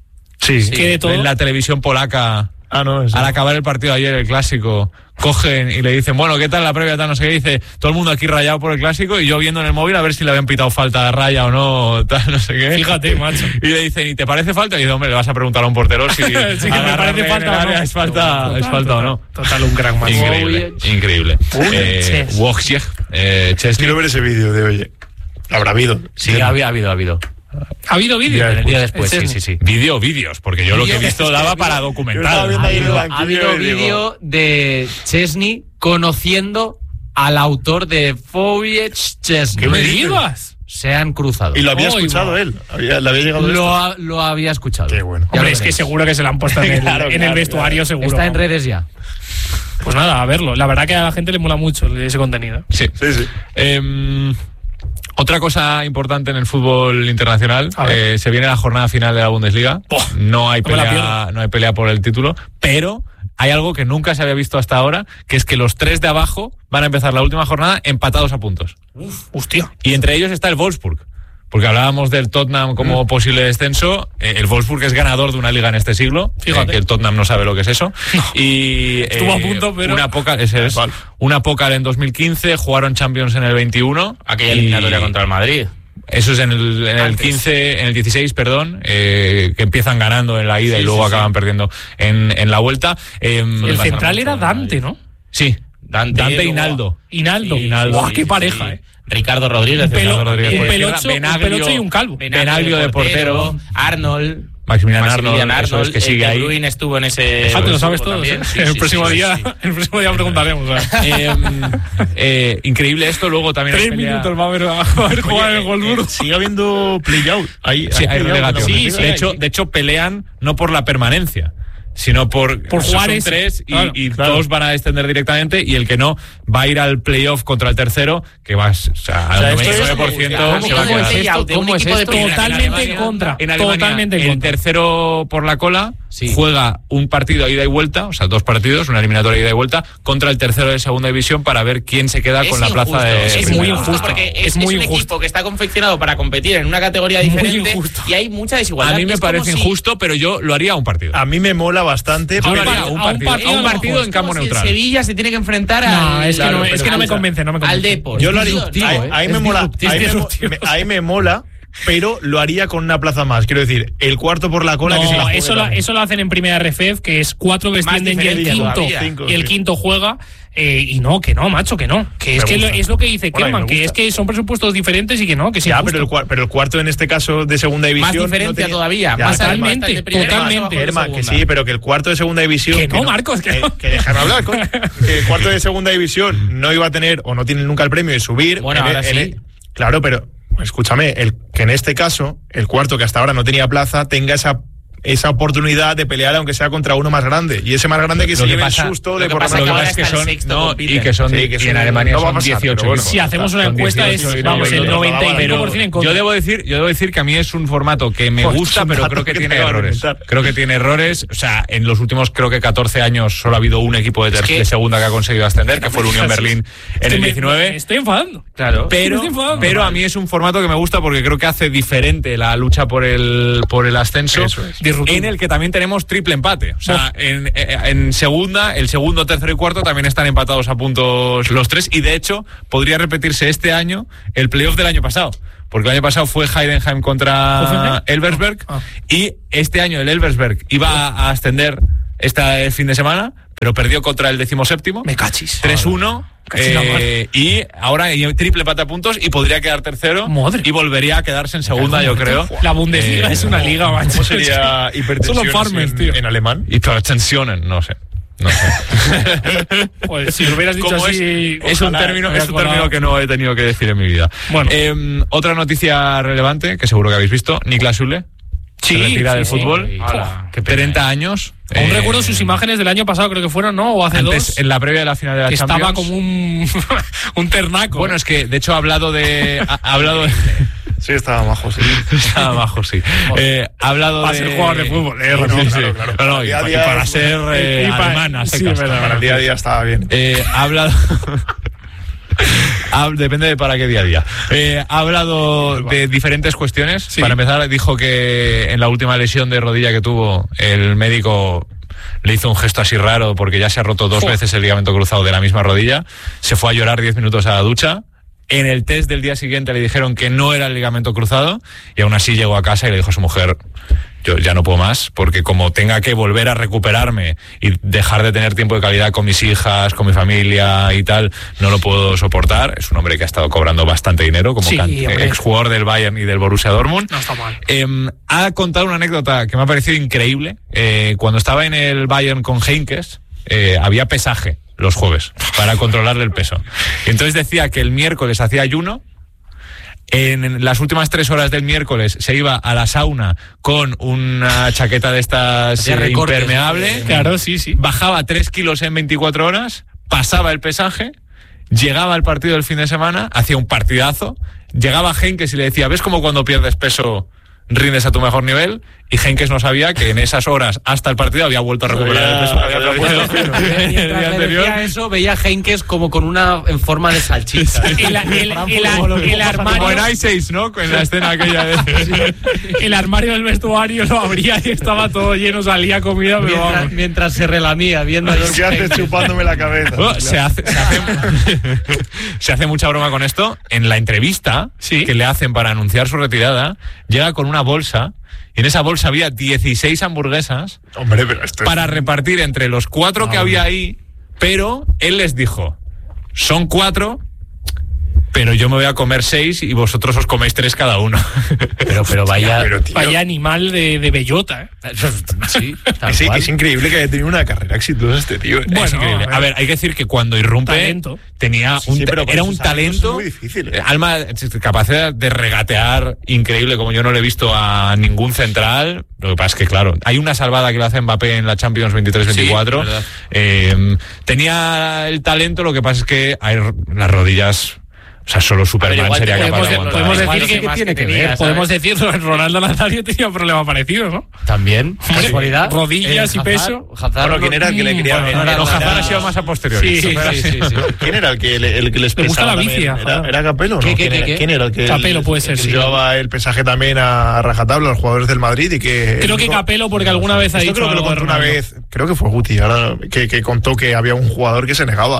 Sí. sí. ¿Qué de todo? En la televisión polaca... Ah, no, eso. Al acabar el partido ayer, el clásico, cogen y le dicen, bueno, ¿qué tal la previa? Tal, no sé qué. Dice, todo el mundo aquí rayado por el clásico y yo viendo en el móvil a ver si le habían pitado falta de raya o no, tal, no sé qué. Fíjate, macho. Y le dicen, ¿y te parece falta? Y dice, hombre, le vas a preguntar a un portero si sí, que me parece falta o no. Es falta, total, es falta total, o no. Total, un gran macho. Increíble, increíble. Eh, Wojciech, eh, Szczęsny. Quiero ver ese vídeo de oye. Habrá habido. Sí, ha habido, ha habido, ha habido. ¿Ha habido vídeo? El día después, sí, sí, sí. Vídeo, vídeos, porque yo lo que he visto daba para documentar. Ha habido, ha habido vídeo de Szczęsny conociendo al autor de Wojciech Szczęsny. ¿Qué me digas? Se han cruzado. Y lo había oh, escuchado él. Había, le había llegado lo, ha, lo había escuchado. Qué bueno. Hombre, es que seguro que se lo han puesto en el, claro, en claro, el vestuario, claro. seguro. Está en redes ya. Pues nada, a verlo. La verdad que a la gente le mola mucho ese contenido. Sí, sí, sí. Eh, Otra cosa importante en el fútbol internacional, eh, se viene la jornada final de la Bundesliga. Oh, no hay pelea, no hay pelea por el título, pero hay algo que nunca se había visto hasta ahora, que es que los tres de abajo van a empezar la última jornada empatados a puntos. Uf, hostia. Y entre ellos está el Wolfsburg. Porque hablábamos del Tottenham como mm. posible descenso. Eh, el Wolfsburg es ganador de una liga en este siglo. Fíjate. Eh, que el Tottenham no sabe lo que es eso. No. Y estuvo eh, a punto, pero una poca, ese es, vale. una poca en dos mil quince, jugaron Champions en el veintiuno. Aquella eliminatoria contra el Madrid. Eso es en el, en el quince, en el dieciséis, perdón, eh, que empiezan ganando en la ida sí, y luego sí, acaban sí. perdiendo en, en la vuelta. Eh, el central era Dante, ¿no? Sí, Dante, Dante y Naldo. Hinaldo. Sí, Hinaldo. ¡Wow, qué pareja, sí. eh! Ricardo Rodríguez, un, pelo, Rodríguez un, pelocho, Benaglio, un pelocho y un calvo. Benaglio de portero, Arnold, Maximiliano, Maximiliano Arnold, Arnold, es que sigue ahí. De Bruyne estuvo en ese. Ah, te lo sabes todo. ¿eh? Sí, el, sí, próximo sí, día, sí. el próximo día preguntaremos. eh, eh, increíble esto, luego también. Tres minutos va a haber, a haber jugado en el Wolfsburg. Sigue habiendo play-out. Hay, sí, hay relegación. Sí, sí, de, hecho, de hecho, pelean no por la permanencia, sino por, por jugar son ese. tres y, claro, y claro. todos van a descender directamente y el que no va a ir al playoff contra el tercero, que va o sea, al o sea, noventa y nueve por ciento se va a quedar. ¿Es esto? ¿Cómo es esto? Totalmente en contra. En Alemania, Totalmente en contra. El tercero por la cola sí. juega un partido a ida y vuelta, o sea, dos partidos, una eliminatoria ida y vuelta, contra el tercero de segunda división para ver quién se queda es con la injusto, plaza de... Es primera. muy injusto. Porque es, es muy es un injusto. equipo que está confeccionado para competir en una categoría diferente y hay mucha desigualdad. A mí me es parece si... injusto, pero yo lo haría a un partido. A mí me mola bastante. Yo lo haría a un partido, a un partido, a un partido en campo si neutral. Sevilla se tiene que enfrentar no, al... Es que, claro, no, es que no me convence, no me convence. Al Depor. Yo lo haría. Ahí, ¿eh? ahí me mola. Ahí me, ahí me mola pero lo haría con una plaza más. Quiero decir, el cuarto por la cola. No, que se la eso, lo, eso lo hacen en primera R F F, que es cuatro descienden y el quinto, cinco, y el sí. quinto juega. Eh, y no, que no, macho, que no. Que es, que lo, es lo que dice bueno, Kerman, que es que son presupuestos diferentes y que no, que sí. Ya, pero el, pero el cuarto en este caso de segunda división. Más diferencia no tenía, todavía. Ya, más totalmente, totalmente. Kerman, que sí, pero que el cuarto de segunda división. Que no, que no Marcos, que, que no. Que déjame hablar, coño. Que el cuarto de segunda división no iba a tener o no tiene nunca el premio de subir. Bueno, en, ahora en, sí. en, claro, pero escúchame, el, que en este caso, el cuarto que hasta ahora no tenía plaza, tenga esa. esa oportunidad de pelear aunque sea contra uno más grande y ese más grande que lo se que lleve pasa, el susto de por lo que que es que son no, y que son sí, que y en Alemania no son pasar, dieciocho bueno, si hacemos una encuesta es vamos el noventa y cinco por ciento en contra. Yo debo decir, yo debo decir que a mí es un formato que me gusta, pero creo que tiene errores. Creo que tiene errores, o sea, en los últimos creo que catorce años solo ha habido un equipo de, de segunda que ha conseguido ascender, que fue el Unión Berlín en el diecinueve. Me estoy enfadando. Claro. Pero pero a mí es un formato que me gusta porque creo que hace diferente la lucha por el por el ascenso, en el que también tenemos triple empate. O sea, en, en segunda, el segundo, tercero y cuarto también están empatados a puntos los tres y de hecho podría repetirse este año el playoff del año pasado. Porque el año pasado fue Heidenheim contra Elversberg ah, ah. y este año el Elversberg iba a ascender este fin de semana, pero perdió contra el decimoséptimo. Me cachis. tres uno. Eh, y ahora hay triple empate a puntos y podría quedar tercero. Madre. Y volvería a quedarse en segunda, yo creo. La Bundesliga eh, es una liga, macho. ¿Cómo sería hipertensión en, tío. en alemán? Hipertensionen, no sé. No sé. Pues si lo hubieras dicho así, es, es un término, es un término que no he tenido que decir en mi vida. Bueno. Eh, otra noticia relevante que seguro que habéis visto, Niklas Süle. Sí, se retira sí, del sí. fútbol. Sí. Hola, qué treinta años. Aún eh, recuerdo sus imágenes del año pasado, creo que fueron, ¿no? O hace antes, dos. En la previa de la final de la que Champions. Estaba como un, un ternaco. Bueno, es que de hecho ha hablado de. Ha, ha hablado de sí, estaba majo, sí. Estaba majo, sí. Eh, ha hablado para de. Para ser jugador de fútbol, eh, sí, no, sí, claro, claro. No, no, y, y para ser eh, alemana, sí, para el día a día estaba bien. Eh, ha hablado. Ha, depende de para qué día a día. Eh, ha hablado de diferentes cuestiones. Sí. Para empezar, dijo que en la última lesión de rodilla que tuvo, el médico le hizo un gesto así raro porque ya se ha roto dos oh. veces el ligamento cruzado de la misma rodilla. Se fue a llorar diez minutos a la ducha. En el test del día siguiente le dijeron que no era el ligamento cruzado y aún así llegó a casa y le dijo a su mujer: yo ya no puedo más, porque como tenga que volver a recuperarme y dejar de tener tiempo de calidad con mis hijas, con mi familia y tal, no lo puedo soportar. Es un hombre que ha estado cobrando bastante dinero como sí, exjugador del Bayern y del Borussia Dortmund. No está mal. Eh, ha contado una anécdota que me ha parecido increíble. Eh, cuando estaba en el Bayern con Heinkes, eh, había pesaje los jueves para controlarle el peso. Y entonces decía que el miércoles hacía ayuno. En las últimas tres horas del miércoles se iba a la sauna con una chaqueta de estas eh, impermeable. Claro, sí, sí. Bajaba tres kilos en veinticuatro horas, pasaba el pesaje, llegaba al partido del fin de semana, hacía un partidazo, llegaba Heinkes y le decía: ¿ves cómo cuando pierdes peso rindes a tu mejor nivel? Y Heinkes no sabía que en esas horas hasta el partido había vuelto a recuperar el peso. Había Mientras le decía eso, veía Heinkes como con una en forma de salchicha. El, el, el, el, el armario. Como en I seis, ¿no? En la escena aquella de. Sí. El armario del vestuario lo abría y estaba todo lleno, salía comida, pero mientras, vamos. Mientras se relamía, viendo los. ¿Qué haces chupándome la cabeza? Bueno, se, hace, se, hace, se hace mucha broma con esto. En la entrevista ¿sí? que le hacen para anunciar su retirada, llega con una bolsa. Y en esa bolsa había dieciséis hamburguesas. Hombre, pero esto para es... repartir entre los cuatro no, que había ahí. Pero él les dijo: son cuatro, pero yo me voy a comer seis y vosotros os coméis tres cada uno. Pero, pero vaya, pero, tío, vaya animal de, de bellota, ¿eh? Sí, sí, es increíble que haya tenido una carrera exitosa este tío. Bueno, es increíble. A ver, hay que decir que cuando irrumpe talento. tenía un sí, sí, era un talento muy difícil, ¿eh? Alma, capacidad de regatear increíble, como yo no le he visto a ningún central. Lo que pasa es que, claro, hay una salvada que le hace Mbappé en la Champions veintitrés veinticuatro. Sí, eh, tenía el talento, lo que pasa es que hay las rodillas. O sea, solo Superman sería capaz de aguantar. Podemos decir que, que tiene que tenía, ver, podemos decirlo, Ronaldo Nazario tenía un problema parecido, ¿no? También, casualidad. Rodillas eh, y Hazard, peso. Hazard, bueno, ¿quién era el que le quería? Bueno, no, no, Hazard ha sido más a posteriori. Sí, sí, sí, sí. ¿Quién era el que, el que les pesaba? Me gusta la bici. ¿Era, ¿Era Capello o no? ¿Qué, qué, ¿Quién, qué, era, qué? ¿Quién era el que Capello el, puede ser, el que sí. llevaba el pesaje también a rajatabla a los jugadores del Madrid y que... Creo que Capello, porque alguna vez ha dicho creo que lo contó una vez, creo que fue Guti, ahora, que, que contó que había un jugador que se negaba.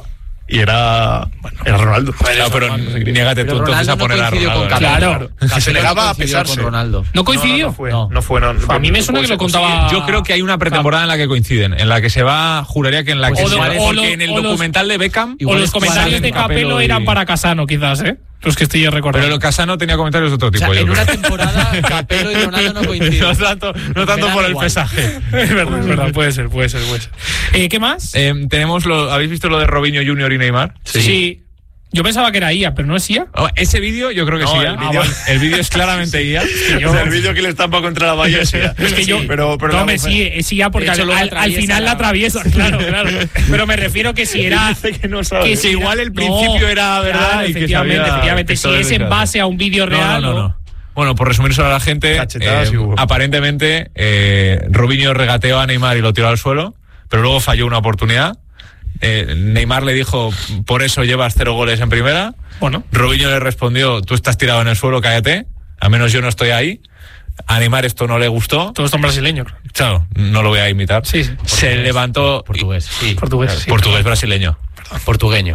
y era, bueno, era Ronaldo. Claro, pero niégate tú entonces a poner a Ronaldo. Claro. Se negaba a pesarse. Con Ronaldo. ¿No coincidió? No, no, fue, no. no fue. No, a mí me suena que lo contaba. Yo creo que hay una pretemporada en la que coinciden, en la que se va, juraría que en la que o se lo, va, o porque los, en el o documental los, de Beckham o los comentarios de Capello y... eran para Casano, quizás, ¿eh? Los que estoy recordando. Pero Casano tenía comentarios de otro tipo. O sea, yo en creo. una temporada Capello y Ronaldo no coinciden. No tanto, no tanto por el pesaje. Es verdad, es verdad, puede ser, puede ser, puede ser. Eh, ¿Qué más? Eh, tenemos lo, ¿habéis visto lo de Robinho junior y Neymar? Sí. sí. Yo pensaba que era I A, pero no es I A. Oh, ese vídeo yo creo que no, sí. El vídeo ah, bueno. es claramente I A. Es que yo, o sea, el vídeo que le estampa contra la valla es I A. Es que yo, pero, pero no, me sí, es I A porque al, al, al final la atraviesa, claro, claro. Pero me refiero que si era... que no sabe. Que si igual el principio no, era verdad. Claro, y efectivamente, que sabía, efectivamente. Si es en base a un vídeo real... No, no, no. no. Bueno, por resumirlo a la gente, eh, aparentemente eh, Robinho regateó a Neymar y lo tiró al suelo, pero luego falló una oportunidad. Eh, Neymar le dijo, por eso llevas cero goles en primera. Bueno. Robinho le respondió, tú estás tirado en el suelo, cállate, al menos yo no estoy ahí. A Neymar esto no le gustó. Todos son brasileños. Claro, no lo voy a imitar. Sí, sí. Se portugués, levantó... Portugués, sí. Portugués, sí. Portugués brasileño. Perdón. Portugueño.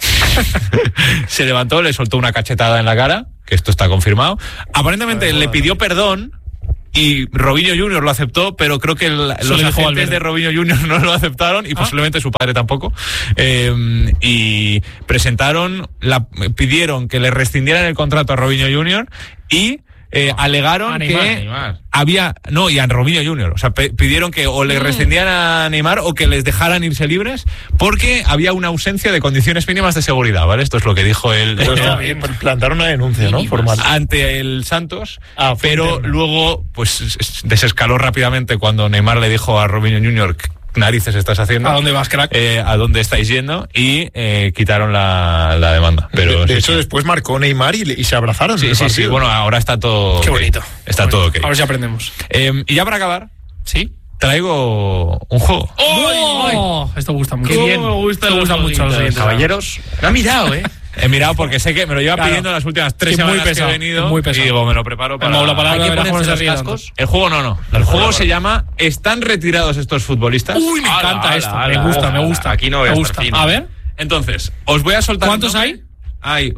Se levantó, le soltó una cachetada en la cara, que esto está confirmado. Aparentemente bueno, le bueno. pidió perdón y Robinho junior lo aceptó, pero creo que el, los agentes de Robinho junior no lo aceptaron y ¿Ah? posiblemente su padre tampoco. Eh, y presentaron, la, pidieron que le rescindieran el contrato a Robinho junior y Eh, no, alegaron a Neymar, que Neymar. había no y a Robinho junior, o sea, pe- pidieron que o le rescindieran a Neymar o que les dejaran irse libres porque había una ausencia de condiciones mínimas de seguridad, ¿vale? Esto es lo que dijo él. Pero eh, plantaron una denuncia, ¿no? Formal. Ante el Santos, ah, pero interno. Luego pues desescaló rápidamente cuando Neymar le dijo a Robinho junior narices estás haciendo. ¿A dónde vas, crack? Eh, ¿A dónde estáis yendo? Y eh, quitaron la, la demanda. Pero de, de sí, hecho, sí. después marcó Neymar y, y se abrazaron. Sí, sí, partido. sí. Bueno, ahora está todo. Qué bonito. Okay. Está Qué todo bonito. ok. A ver si aprendemos. Eh, y ya para acabar, sí, traigo un juego. ¡Oh! oh esto gusta mucho. Qué bien. Me gusta, me gusta mucho a los oyentes. Caballeros. Lo ha mirado, ¿eh? He mirado porque sé que me lo lleva claro. pidiendo las últimas tres sí, semanas pesado, que he venido muy pesado. y digo, me lo preparo para... La palabra ¿Hay que ponerse los cascos? El juego no, no. El juego se llama ¿Están retirados estos futbolistas? Uy, me ala, encanta ala, esto. ala, me gusta, ala, me gusta. Aquí no voy a me estar gusta. fino. A ver. Entonces, os voy a soltar... ¿Cuántos hay? Hay...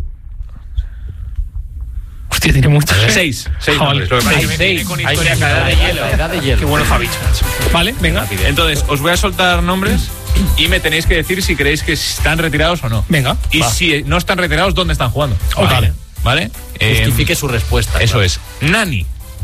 Hostia, tiene muchos. Seis. Seis. Ah, vale. Seis. Seis. Hay que edad de hielo. Edad de hielo. Qué bueno, Javi. Vale, venga. Entonces, os voy a soltar nombres y me tenéis que decir si creéis que están retirados o no. Venga. Y va. Si no están retirados, ¿dónde están jugando? Okay. Vale. ¿Vale? Justifique eh, su respuesta. Eso claro. es. Nani.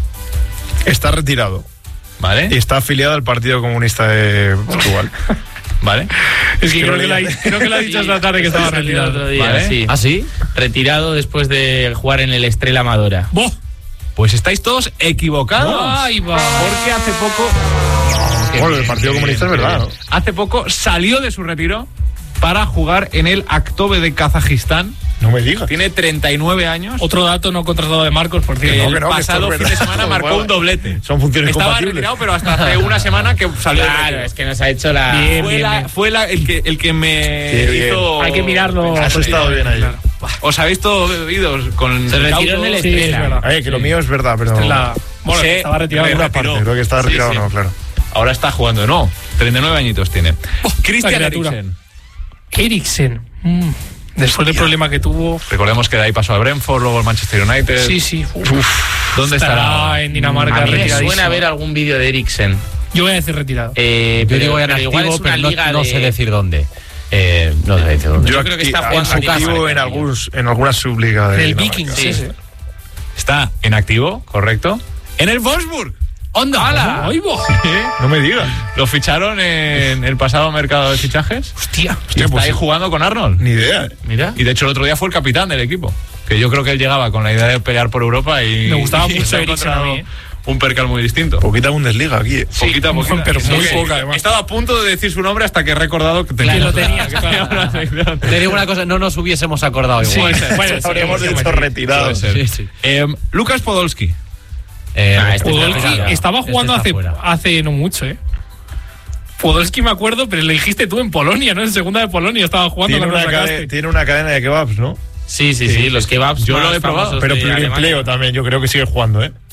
Está retirado. ¿Vale? Y está afiliado al Partido Comunista de Portugal. ¿Vale? Es que creo que, la, creo que lo ha dicho esta tarde que estaba retirado. Otro día, ¿Vale? Sí. ¿Ah, sí? Retirado después de jugar en el Estrella Amadora. ¡Boh! Pues estáis todos equivocados. ¡Ay, va! Porque hace poco... Bueno, el Partido Comunista es verdad, ¿no? Hace poco salió de su retiro para jugar en el Aktobe de Kazajistán. No me digas. Tiene treinta y nueve años. Otro dato no contratado de Marcos, por cierto. El no, no, pasado fin de semana marcó un doblete. Son funciones Estaba compatibles. retirado, pero hasta hace una semana que salió. Claro, es que nos ha hecho la... Bien, fue bien, la, bien. fue la, el que, el que me Qué hizo... Hay que mirarlo. Has estado bien ahí. Claro. Os habéis todos bebidos con... Se retiró en el Sí, es Estrella. verdad. Oye, que lo mío es verdad, pero... La... Bueno, Se estaba retirado. retiró. Una parte, creo que estaba retirado, Sí, sí. no, claro. Ahora está jugando, no. treinta y nueve añiñitos tiene. Oh, Cristian la criatura. Eriksen. Eriksen. Mm. Después del problema que tuvo. Recordemos que de ahí pasó al Brentford, luego al Manchester United. Sí, sí. Uf. Uf, ¿dónde estará? Estará en Dinamarca. A mí me retiradísimo. suena ver algún vídeo de Eriksen. Yo voy a decir retirado. Eh, Yo pero, digo en pero igual activo, es una pero no, liga no de... sé decir dónde. Eh, no sé decir dónde. Yo creo que está en jugando su a caso Dinamarca, en, tío. algunos, en alguna subliga de En el Dinamarca. Viking, Sí, sí. sí. Está en activo, correcto. En el Wolfsburg. ¡Onda! ¡Hala! ¡Ay, bo! No me digas. Lo ficharon en el pasado mercado de fichajes. ¡Hostia! Y está pues ahí sí. jugando con Arnold. Ni idea. Mira. Y de hecho el otro día fue el capitán del equipo. Que yo creo que él llegaba con la idea de pelear por Europa y... Me gustaba y mucho se ha Eriksen a mí, encontrado un percal muy distinto. Poquita Bundesliga aquí. eh. Poquita, poquita. pero muy Sí, poca, He además. estado a punto de decir su nombre hasta que he recordado que tenía, Que lo tenías, que tenía claro. una sección. Te digo una cosa, no nos hubiésemos acordado Sí, igual. bueno, sí, Habríamos sí, dicho sí. retirado. Puede ser. Sí, sí. Eh, Lucas Podolski. Eh, Ah, este Podolski está fuera. Estaba jugando Este hace, está fuera. hace no mucho, ¿eh? Podolski me acuerdo, pero le dijiste tú en Polonia, ¿no? En segunda de Polonia estaba jugando Tiene cuando una, lo sacaste. cadena, tiene una cadena de kebabs, ¿no? Sí, sí, sí, los kebabs. Yo más lo he probado, famosos Pero de pluriempleo Alemania. también, yo creo que sigue jugando, ¿eh?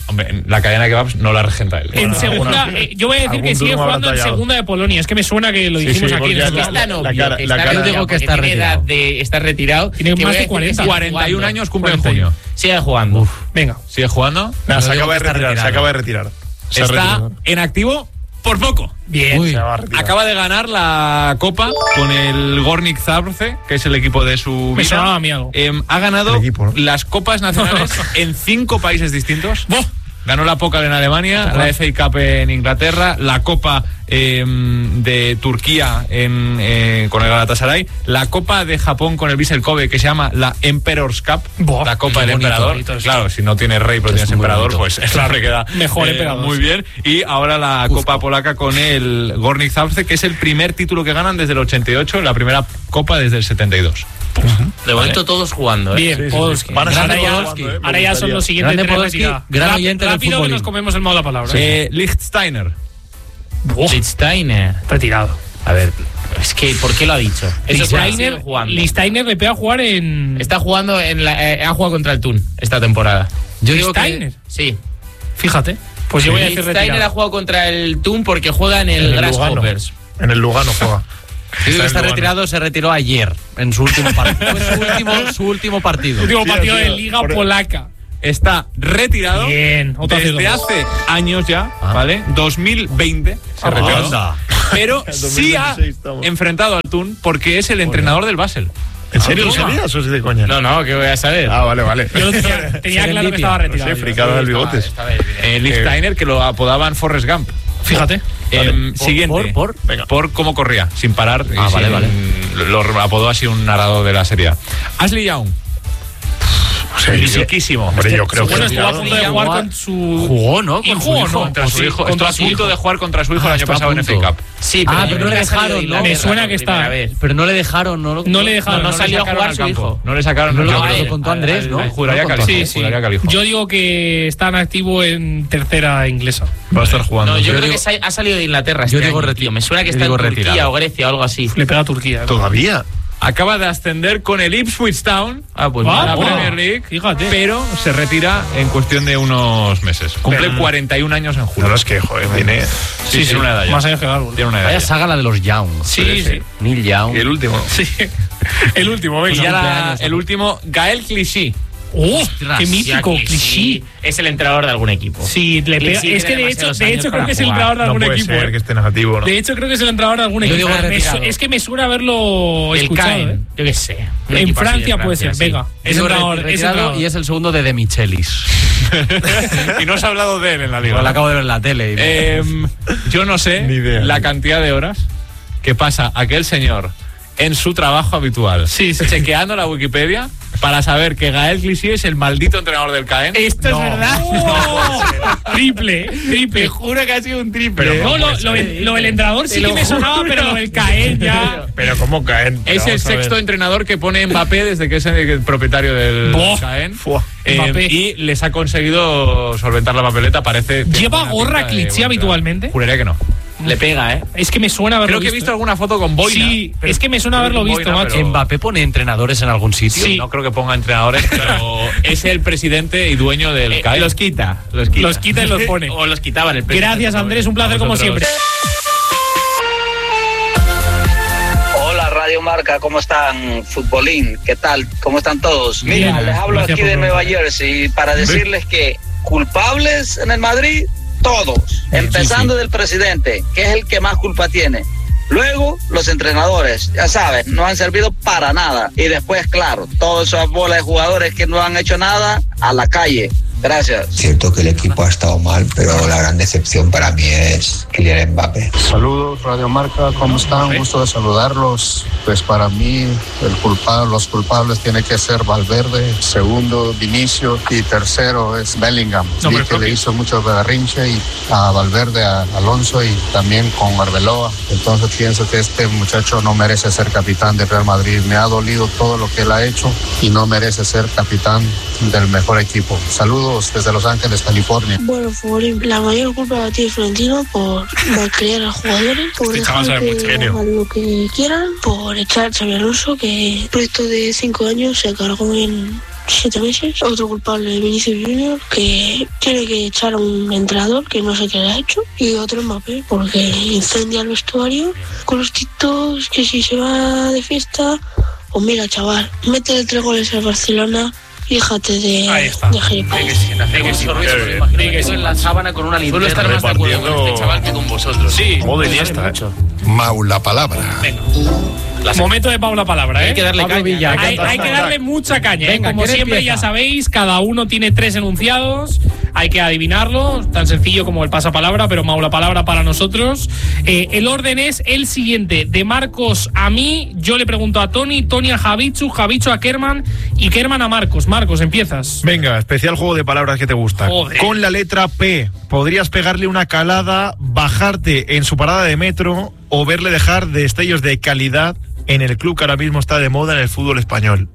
Hombre, la cadena de kebabs no la regenta él. En segunda, eh, yo voy a decir que sigue jugando en segunda de Polonia. Es que me suena que lo Sí, dijimos sí, aquí. En porque el está programa. novio, la cara- que la está cara- novio, digo que porque está tiene edad retirado. de está retirado. Tiene que más voy a de decir que cuarenta. sigue cuarenta y un jugando. años cumple en cuarenta y uno. junio. Sigue jugando. Venga. ¿Sigue jugando? Nada, se Yo acaba de digo que está retirar, se retirado. acaba de retirar. Se ha Está retirado. en activo por poco. Bien. Uy. Se va a retirar. Acaba de ganar la Copa con el Gornik Zabrze, que es el equipo de su Me vida. sonaba a mí algo. Eh, ha ganado El equipo, ¿no? las Copas Nacionales en cinco países distintos. ¡Buah! Ganó la Pokal en Alemania, la F A Cup en Inglaterra, la Copa eh, de Turquía en, eh, con el Galatasaray, la Copa de Japón con el Vissel Kobe, que se llama la Emperor's Cup, Buah, la Copa qué del bonito, Emperador. bonito eso. Claro, si no tienes rey pero Es tienes muy emperador, bonito. pues siempre queda Mejor eh, emperador. muy bien. Y ahora la Copa polaca con el Gornik Zabrze, que es el primer título que ganan desde el ochenta y ocho, la primera Copa desde el setenta y dos. De momento todos jugando, ¿eh? Bien, Sí, sí, sí. Podolski. Van a Ahora ser ya, todos jugando, ¿eh? Me ahora ya son gustaría. los siguientes Grande tres Podolski, retirados. gran Ráp- oyente del Rápido que futbolín. nos comemos el modo de la palabra. Eh, Lichtsteiner. Lichtsteiner. Retirado. A ver, es que ¿por qué lo ha dicho? Eso sigue Lichtsteiner, jugando. Lichtsteiner le pega a jugar en. Está jugando en la, eh, ha jugado contra el Thun esta temporada. Yo digo que Lichtsteiner. Sí. Fíjate. Pues yo voy a decir Lichtsteiner ha retirado. jugado contra el Thun porque juega en el, En el Grasshoppers. En el Lugano juega. yo digo que en está Lugano. retirado, se retiró ayer en su último partido. Fue su último, su último partido. Último Sí, partido sí, de Liga por- Polaca. Está retirado Bien, otra desde vez. hace años ya, Ah. ¿vale? dos mil veinte se Ah, retiró. anda. Pero sí ha dos mil veintiséis estamos. enfrentado al Thun porque es el entrenador del Basel. ¿En serio lo toma. sabías o es de coña? No, no, que voy a saber. Ah, vale, vale. Yo lo tenía, tenía claro que estaba No retirado. sé, fricada del bigotes. Eh, Lichtsteiner, que lo apodaban Forrest Gump. Fíjate. Em, Por- siguiente. por- por- Venga. Por cómo corría, sin parar. y Ah, vale, sin- vale. Lo apodó así un narrador de la serie A. Ashley Young. Sí, Riquísimo. Hombre, yo creo que Bueno, es estuvo a retirado. punto de jugar con su. Jugó, ¿no? Con Hijo, su hijo. ¿no? Contra su Sí, hijo. Estuvo contra a su punto hijo. de jugar contra su hijo Ah, el año está a pasado en F A punto. Cup. Sí, Ah, pero no le ha salido de dejaron, ¿no? Inglaterra Me suena por que primera está. vez. Pero no le dejaron, ¿no? No le dejaron. No, le salió a sacaron jugar al su campo. hijo. No le sacaron. No al lo- campo. lo contó Andrés, ¿no? Juraría ¿No que lo al contó? hijo, Sí, sí. juraría que al hijo. Yo digo que están activo en tercera inglesa. Va a estar jugando. No, yo, Yo creo digo- que sa- ha salido de Inglaterra yo este digo año, reti- tío. Me suena que yo está en digo Turquía retirado. o Grecia o algo así. Le pega a Turquía. ¿no? Todavía. Acaba de ascender con el Ipswich Town Ah, pues Ah, a la wow. Premier League, Fíjate. pero se retira en cuestión de unos meses. Cumple Pero- cuarenta y un años en julio. No, no, es que, joder, tiene. Sí, tiene una edad ya. Más años que Garbo. Tiene una edad Vaya ya. saga la de los Young. Sí, sí. Neil Young. Y el último. Sí. El último, Y venga. ya la- cumpleaños, el ¿no? último, Gael Clichy. ¡Oh! Ostras, ¡Qué Sí, mítico! aquí Clichy. sí. Es el entrenador de algún equipo. Sí, le pega. Clichy Es que tiene de hecho, demasiados de años hecho creo para que es el jugar. entrenador de No algún puede equipo. ser ¿eh? que esté negativo, ¿no? De hecho, creo que es el entrenador de algún Yo equipo. digo Me retirado. su- es que me suena haberlo El escuchado. Caen, ¿eh? yo qué sé. Un En equipo así de Francia puede ser, sí. venga. Es Digo, entrenador, re- es retirado entrenador. y es el segundo de De Michelis. Y no se ha hablado de él en la liga. Lo acabo de ver en la tele. y- Em, yo no sé Ni idea. la cantidad de horas que pasa aquel señor en su trabajo habitual, Sí, sí. chequeando la Wikipedia para saber que Gael Clichy es el maldito entrenador del Caen. Esto es verdad. Triple, triple. Te juro que ha sido un triple. Pero No, ¿cómo lo, puede lo, ser? del- lo del entrenador sí que me sonaba, pero lo del Caen ya. Pero ¿cómo caen? Es el Vamos a ver. sexto entrenador que pone Mbappé desde que es el propietario del Buah. Caen. Fua. Eh, Mbappé. y les ha conseguido solventar la papeleta, parece. tiene ¿Lleva buena gorra pinta de Clichy buen habitualmente? entrenador. Juraría que no. Le pega, ¿eh? Es que me suena haberlo Creo que he visto ¿eh? alguna foto con Boina. Sí, pero- es que me suena creo haberlo con visto, Boina, macho. pero- ¿Mbappé pone entrenadores en algún sitio? Sí, no creo que ponga entrenadores, pero es el presidente y dueño del Eh, Caen. los quita, los quita. Los quita y los pone. O los quitaban el presidente. Gracias, Andrés. Un placer A como vosotros. siempre. Hola Radio Marca, ¿cómo están? Futbolín, ¿qué tal? ¿Cómo están todos? Mira, Bien, les hablo gracias aquí por de Nueva preguntar. Jersey para decirles que culpables en el Madrid, todos, Bien, empezando del presidente, que es el que más culpa tiene. Luego, los entrenadores, ya sabes, no han servido para nada. Y después, claro, todas esas bolas de jugadores que no han hecho nada, a la calle. Gracias. Cierto que el equipo ha estado mal, pero la gran decepción para mí es Kylian Mbappé. Saludos, Radio Marca, ¿cómo están? Gusto de saludarlos. Pues para mí, el culpable, los culpables tienen que ser Valverde, segundo, Vinicio, y tercero es Bellingham. No, Vi pero que creo le que- hizo mucho berrinche y a Valverde, a Alonso y también con Arbeloa. Entonces pienso que este muchacho no merece ser capitán del Real Madrid. Me ha dolido todo lo que él ha hecho y no merece ser capitán del mejor equipo. Saludos desde Los Ángeles, California. Bueno, Futbolín, la mayor culpa la tiene Florentino por malcriar a los jugadores, por Este chaval dejar sabe mucho, que genio. hagan lo que quieran, por echar a Xabi Alonso, que el proyecto de cinco años se cargó en siete meses. Otro culpable, Vinicius Junior, que tiene que echar a un entrenador que no sé qué le ha hecho. Y otro Mbappé, porque incendia el vestuario con los TikToks, que si se va de fiesta. Pues mira, chaval, métele tres goles al Barcelona. Fíjate de, de gilipollas. En la sábana con una linterna. Suelo estar más de acuerdo con este chaval que con vosotros. Sí, modo Iniesta, eh. Mau la palabra. Venga. Momento de Pau la palabra, ¿eh? Hay que darle Pablo caña. Villa, hay, hay que darle mucha caña, Venga, ¿eh? Como siempre, empieza? ya sabéis, cada uno tiene tres enunciados. Hay que adivinarlo, tan sencillo como el pasapalabra, pero Mau la palabra para nosotros. Eh, el orden es el siguiente: de Marcos a mí, yo le pregunto a Tony, Tony a Javichu, Javichu a Kerman y Kerman a Marcos. Marcos, empiezas. Venga, especial juego de palabras que te gusta. Joder. Con la letra P, podrías pegarle una calada, bajarte en su parada de metro o verle dejar destellos de calidad en el club que ahora mismo está de moda en el fútbol español.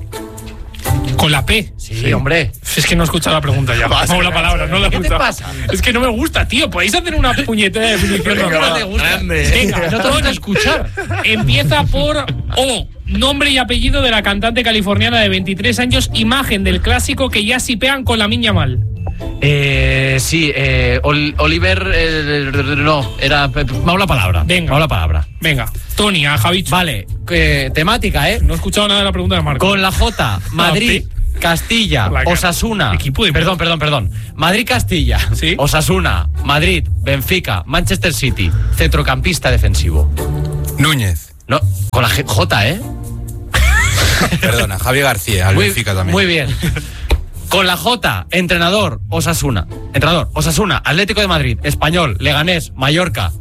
Con la P. Sí, sí, hombre. Es que no he escuchado la pregunta ya. Mau la palabra, no la he ¿Qué te escuchado. pasa? Es que no me gusta, tío. ¿Podéis hacer una puñetera definición normal? No te gusta. Venga, No te gusta escuchar. Empieza por O. Nombre y apellido de la cantante californiana de veintitrés años, imagen del clásico que ya sipean con la Miña Mal. Eh, sí, eh, Ol- Oliver, eh, no, era Mau la palabra. Venga. Mau la palabra. Venga, Tony, a Javichu. Vale, eh, temática, ¿eh? No he escuchado nada de la pregunta de Marco. Con la J, Madrid, Castilla, La- Osasuna. Equipo de- Perdón, perdón, perdón. Madrid, Castilla, Sí. Osasuna, Madrid, Benfica, Manchester City, centrocampista defensivo. Núñez. No, con la G- J, ¿eh? Perdona, Javi García, al Muy, Benfica también. muy bien. Con la J, entrenador, Osasuna. Entrenador, Osasuna, Atlético de Madrid, Español, Leganés, Mallorca.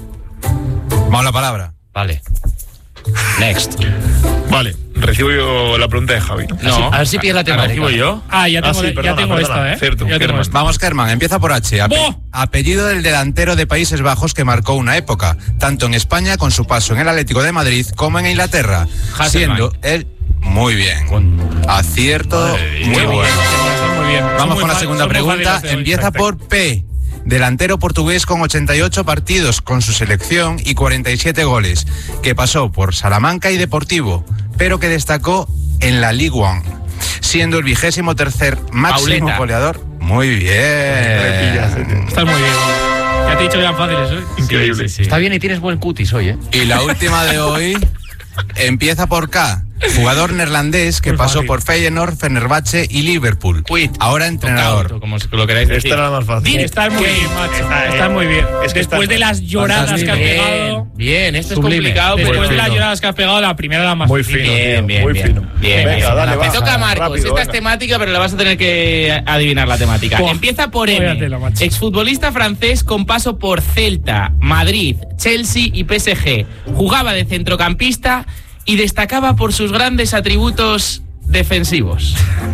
Mau la palabra. Vale. Next. Vale, recibo yo la pregunta de Javi, ¿no? No. A ver si pillas la temática. ¿Recibo yo? Ah, ya tengo, Ah, sí, ya perdona, tengo perdona. esta, ¿eh? Cierto, ya tengo Kerman. esta. Vamos, Kerman, empieza por H. Ape- ¡Boh! Apellido del delantero de Países Bajos que marcó una época, tanto en España con su paso en el Atlético de Madrid como en Inglaterra, Hasselbank. siendo él muy bien. Acierto, muy Muy bueno. bien, muy bien. Son Vamos muy con la fa- segunda son muy pregunta. fáciles de Empieza oír. por P. Delantero portugués con ochenta y ocho partidos con su selección y cuarenta y siete goles, que pasó por Salamanca y Deportivo, pero que destacó en la Ligue uno, siendo el vigésimo tercer máximo Pauleta. goleador. Muy bien. Estás muy bien. Ya te he dicho que eran fáciles, ¿eh? Increíble. Sí, sí, sí. Está bien y tienes buen cutis hoy, ¿eh? Y la última de hoy empieza por K. Jugador neerlandés que Muy pasó fácil. por Feyenoord, Fenerbahce y Liverpool. Quit. Ahora entrenador. Como lo queráis decir. Esta era la más fácil. Estás muy bien, macho. Está, eh, Estás muy bien. es que Después está- de las lloradas que has Bien, pegado. bien, esto Sublime. es complicado, Después pero de las fino. lloradas que has pegado, la primera era la más Muy difícil. fino, Bien, tío, bien, muy bien. fino. Bien, Venga, bien. dale, Me va. toca a Marcos. Rápido, Esta es venga. temática, pero la vas a tener que adivinar la temática. Buah, Empieza por vaya M. tela, macho. Exfutbolista francés con paso por Celta, Madrid, Chelsea y P S G. Jugaba de centrocampista y destacaba por sus grandes atributos defensivos.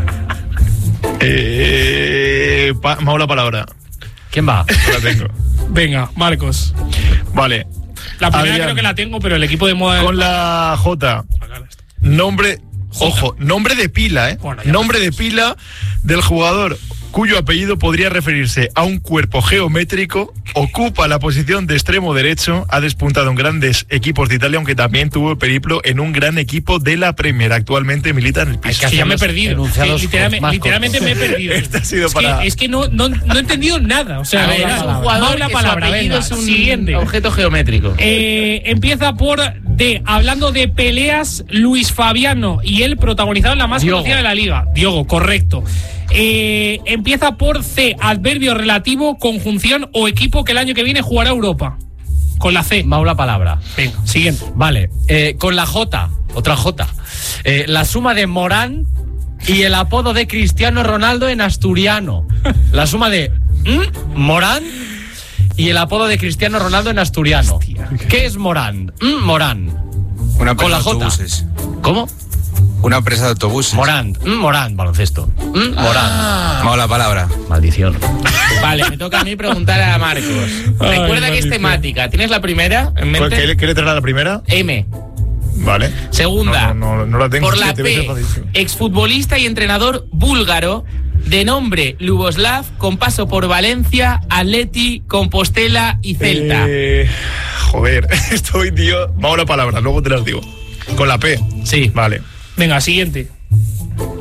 Eh, pa- Mau la palabra. ¿Quién va? La tengo. Venga, Marcos. Vale. La primera Adrián. creo que la tengo, pero el equipo de moda. Con la J. Nombre. Ojo, nombre de pila, ¿eh? Bueno, ya nombre de pila del jugador cuyo apellido podría referirse a un cuerpo geométrico, ocupa la posición de extremo derecho, ha despuntado en grandes equipos de Italia, aunque también tuvo el periplo en un gran equipo de la Premier. Actualmente milita en el piso. Es que ya me he perdido. Sí, literalmente, literalmente me he perdido. Este ha sido es, para- que, es que no, no, no he entendido nada. O sea, A ver, era es un Mau jugador la que palabra, su apellido venga, es un siguiente. objeto geométrico. Eh, empieza por D. Hablando de peleas, Luis Fabiano y él protagonizaron la más Diogo. conocida de la liga. Diogo, correcto. Eh, empieza por C. Adverbio relativo, conjunción o equipo que el año que viene jugará Europa. Con la C. Mau la palabra. Venga, siguiente. Vale, eh, con la J, otra J. Eh, la suma de Morán y el apodo de Cristiano Ronaldo en asturiano. La suma de ¿mm? Morán y el apodo de Cristiano Ronaldo en asturiano. ¿Qué es Morán? ¿Mm? Morán. Una Con empresa la de J. autobuses. ¿Cómo? Una empresa de autobuses. Morán. ¿Mm? Morán, baloncesto. ¿Mm? Morán. Mau la palabra. Maldición. Vale, me toca a mí preguntar a Marcos. Ay, Recuerda que es maldición. temática. ¿Tienes la primera en ¿Qué, mente? qué letra era la primera? M. Vale. Segunda. No, no, no, no la tengo. Por sí, la debe ser P, facilísimo. exfutbolista y entrenador búlgaro, de nombre Luboslav, con paso por Valencia, Atleti, Compostela y Celta. Eh, joder, estoy, tío. Vamos a la palabra, luego te las digo. Con la P. Sí. Vale. Venga, siguiente.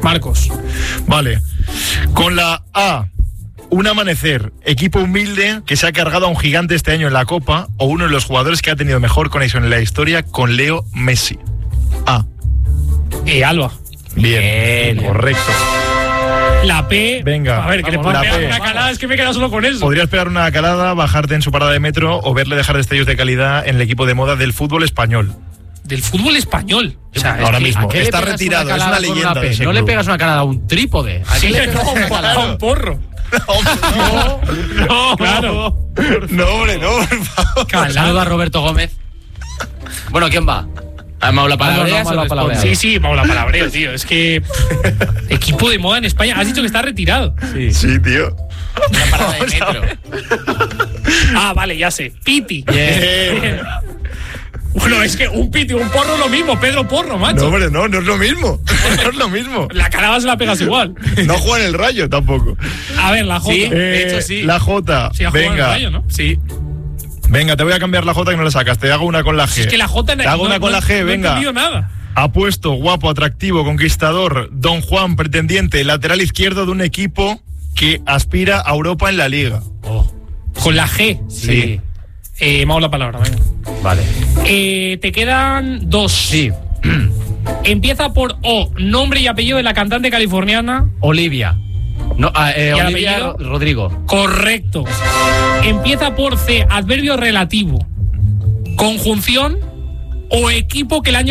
Marcos. Vale. Con la A, un amanecer, equipo humilde que se ha cargado a un gigante este año en la Copa, o uno de los jugadores que ha tenido mejor conexión en la historia con Leo Messi. A. Eh, Alba. Bien, Bien. correcto. La P. Venga. A ver, que le puedo pegar una calada, es que me he quedado solo con eso. Podrías pegar una calada, bajarte en su parada de metro o verle dejar destellos de calidad en el equipo de moda del fútbol español. Del fútbol español. O sea, ahora mismo. Está retirado, una es una leyenda. Una de ese no club. le pegas una calada a un trípode. ¿A Sí, qué le no, pegas una calada? a un porro. No, no, claro. No, hombre, no, por favor. Saludo a Roberto Gómez. Bueno, ¿quién va? ¿A Maula Palabrea? No, no, Maula Palabrea. Sí, sí, Maula Palabreo, tío. Es que. Equipo de moda en España. Has dicho que está retirado. Sí, sí tío. Una parada de metro. Ah, vale, ya sé. Piti. Bien. Bien. Bueno, es que un piti, un porro lo mismo, Pedro Porro, macho. No, hombre, no, no es lo mismo. No es lo mismo. La calada se la pegas igual. No juega en el Rayo tampoco. A ver, la J. Sí, de hecho sí. La J. Sí, ha jugado Venga. en el Rayo, ¿no? Sí. Venga, te voy a cambiar la J que no la sacas. Te hago una con la G. Es que la J Te hago no, una con no, la G, no venga. he entendido nada. Apuesto, guapo, atractivo, conquistador, Don Juan, pretendiente, lateral izquierdo de un equipo que aspira a Europa en la Liga. Oh. Con la G. Sí. Eh, Maula Palabra, venga. Vale. Eh, te quedan dos. Sí. Empieza por O, nombre y apellido de la cantante californiana. Olivia. No, ah, eh, ¿Y el Olivia apellido? Rodrigo. Correcto. Empieza por C, adverbio relativo. Conjunción o equipo que el año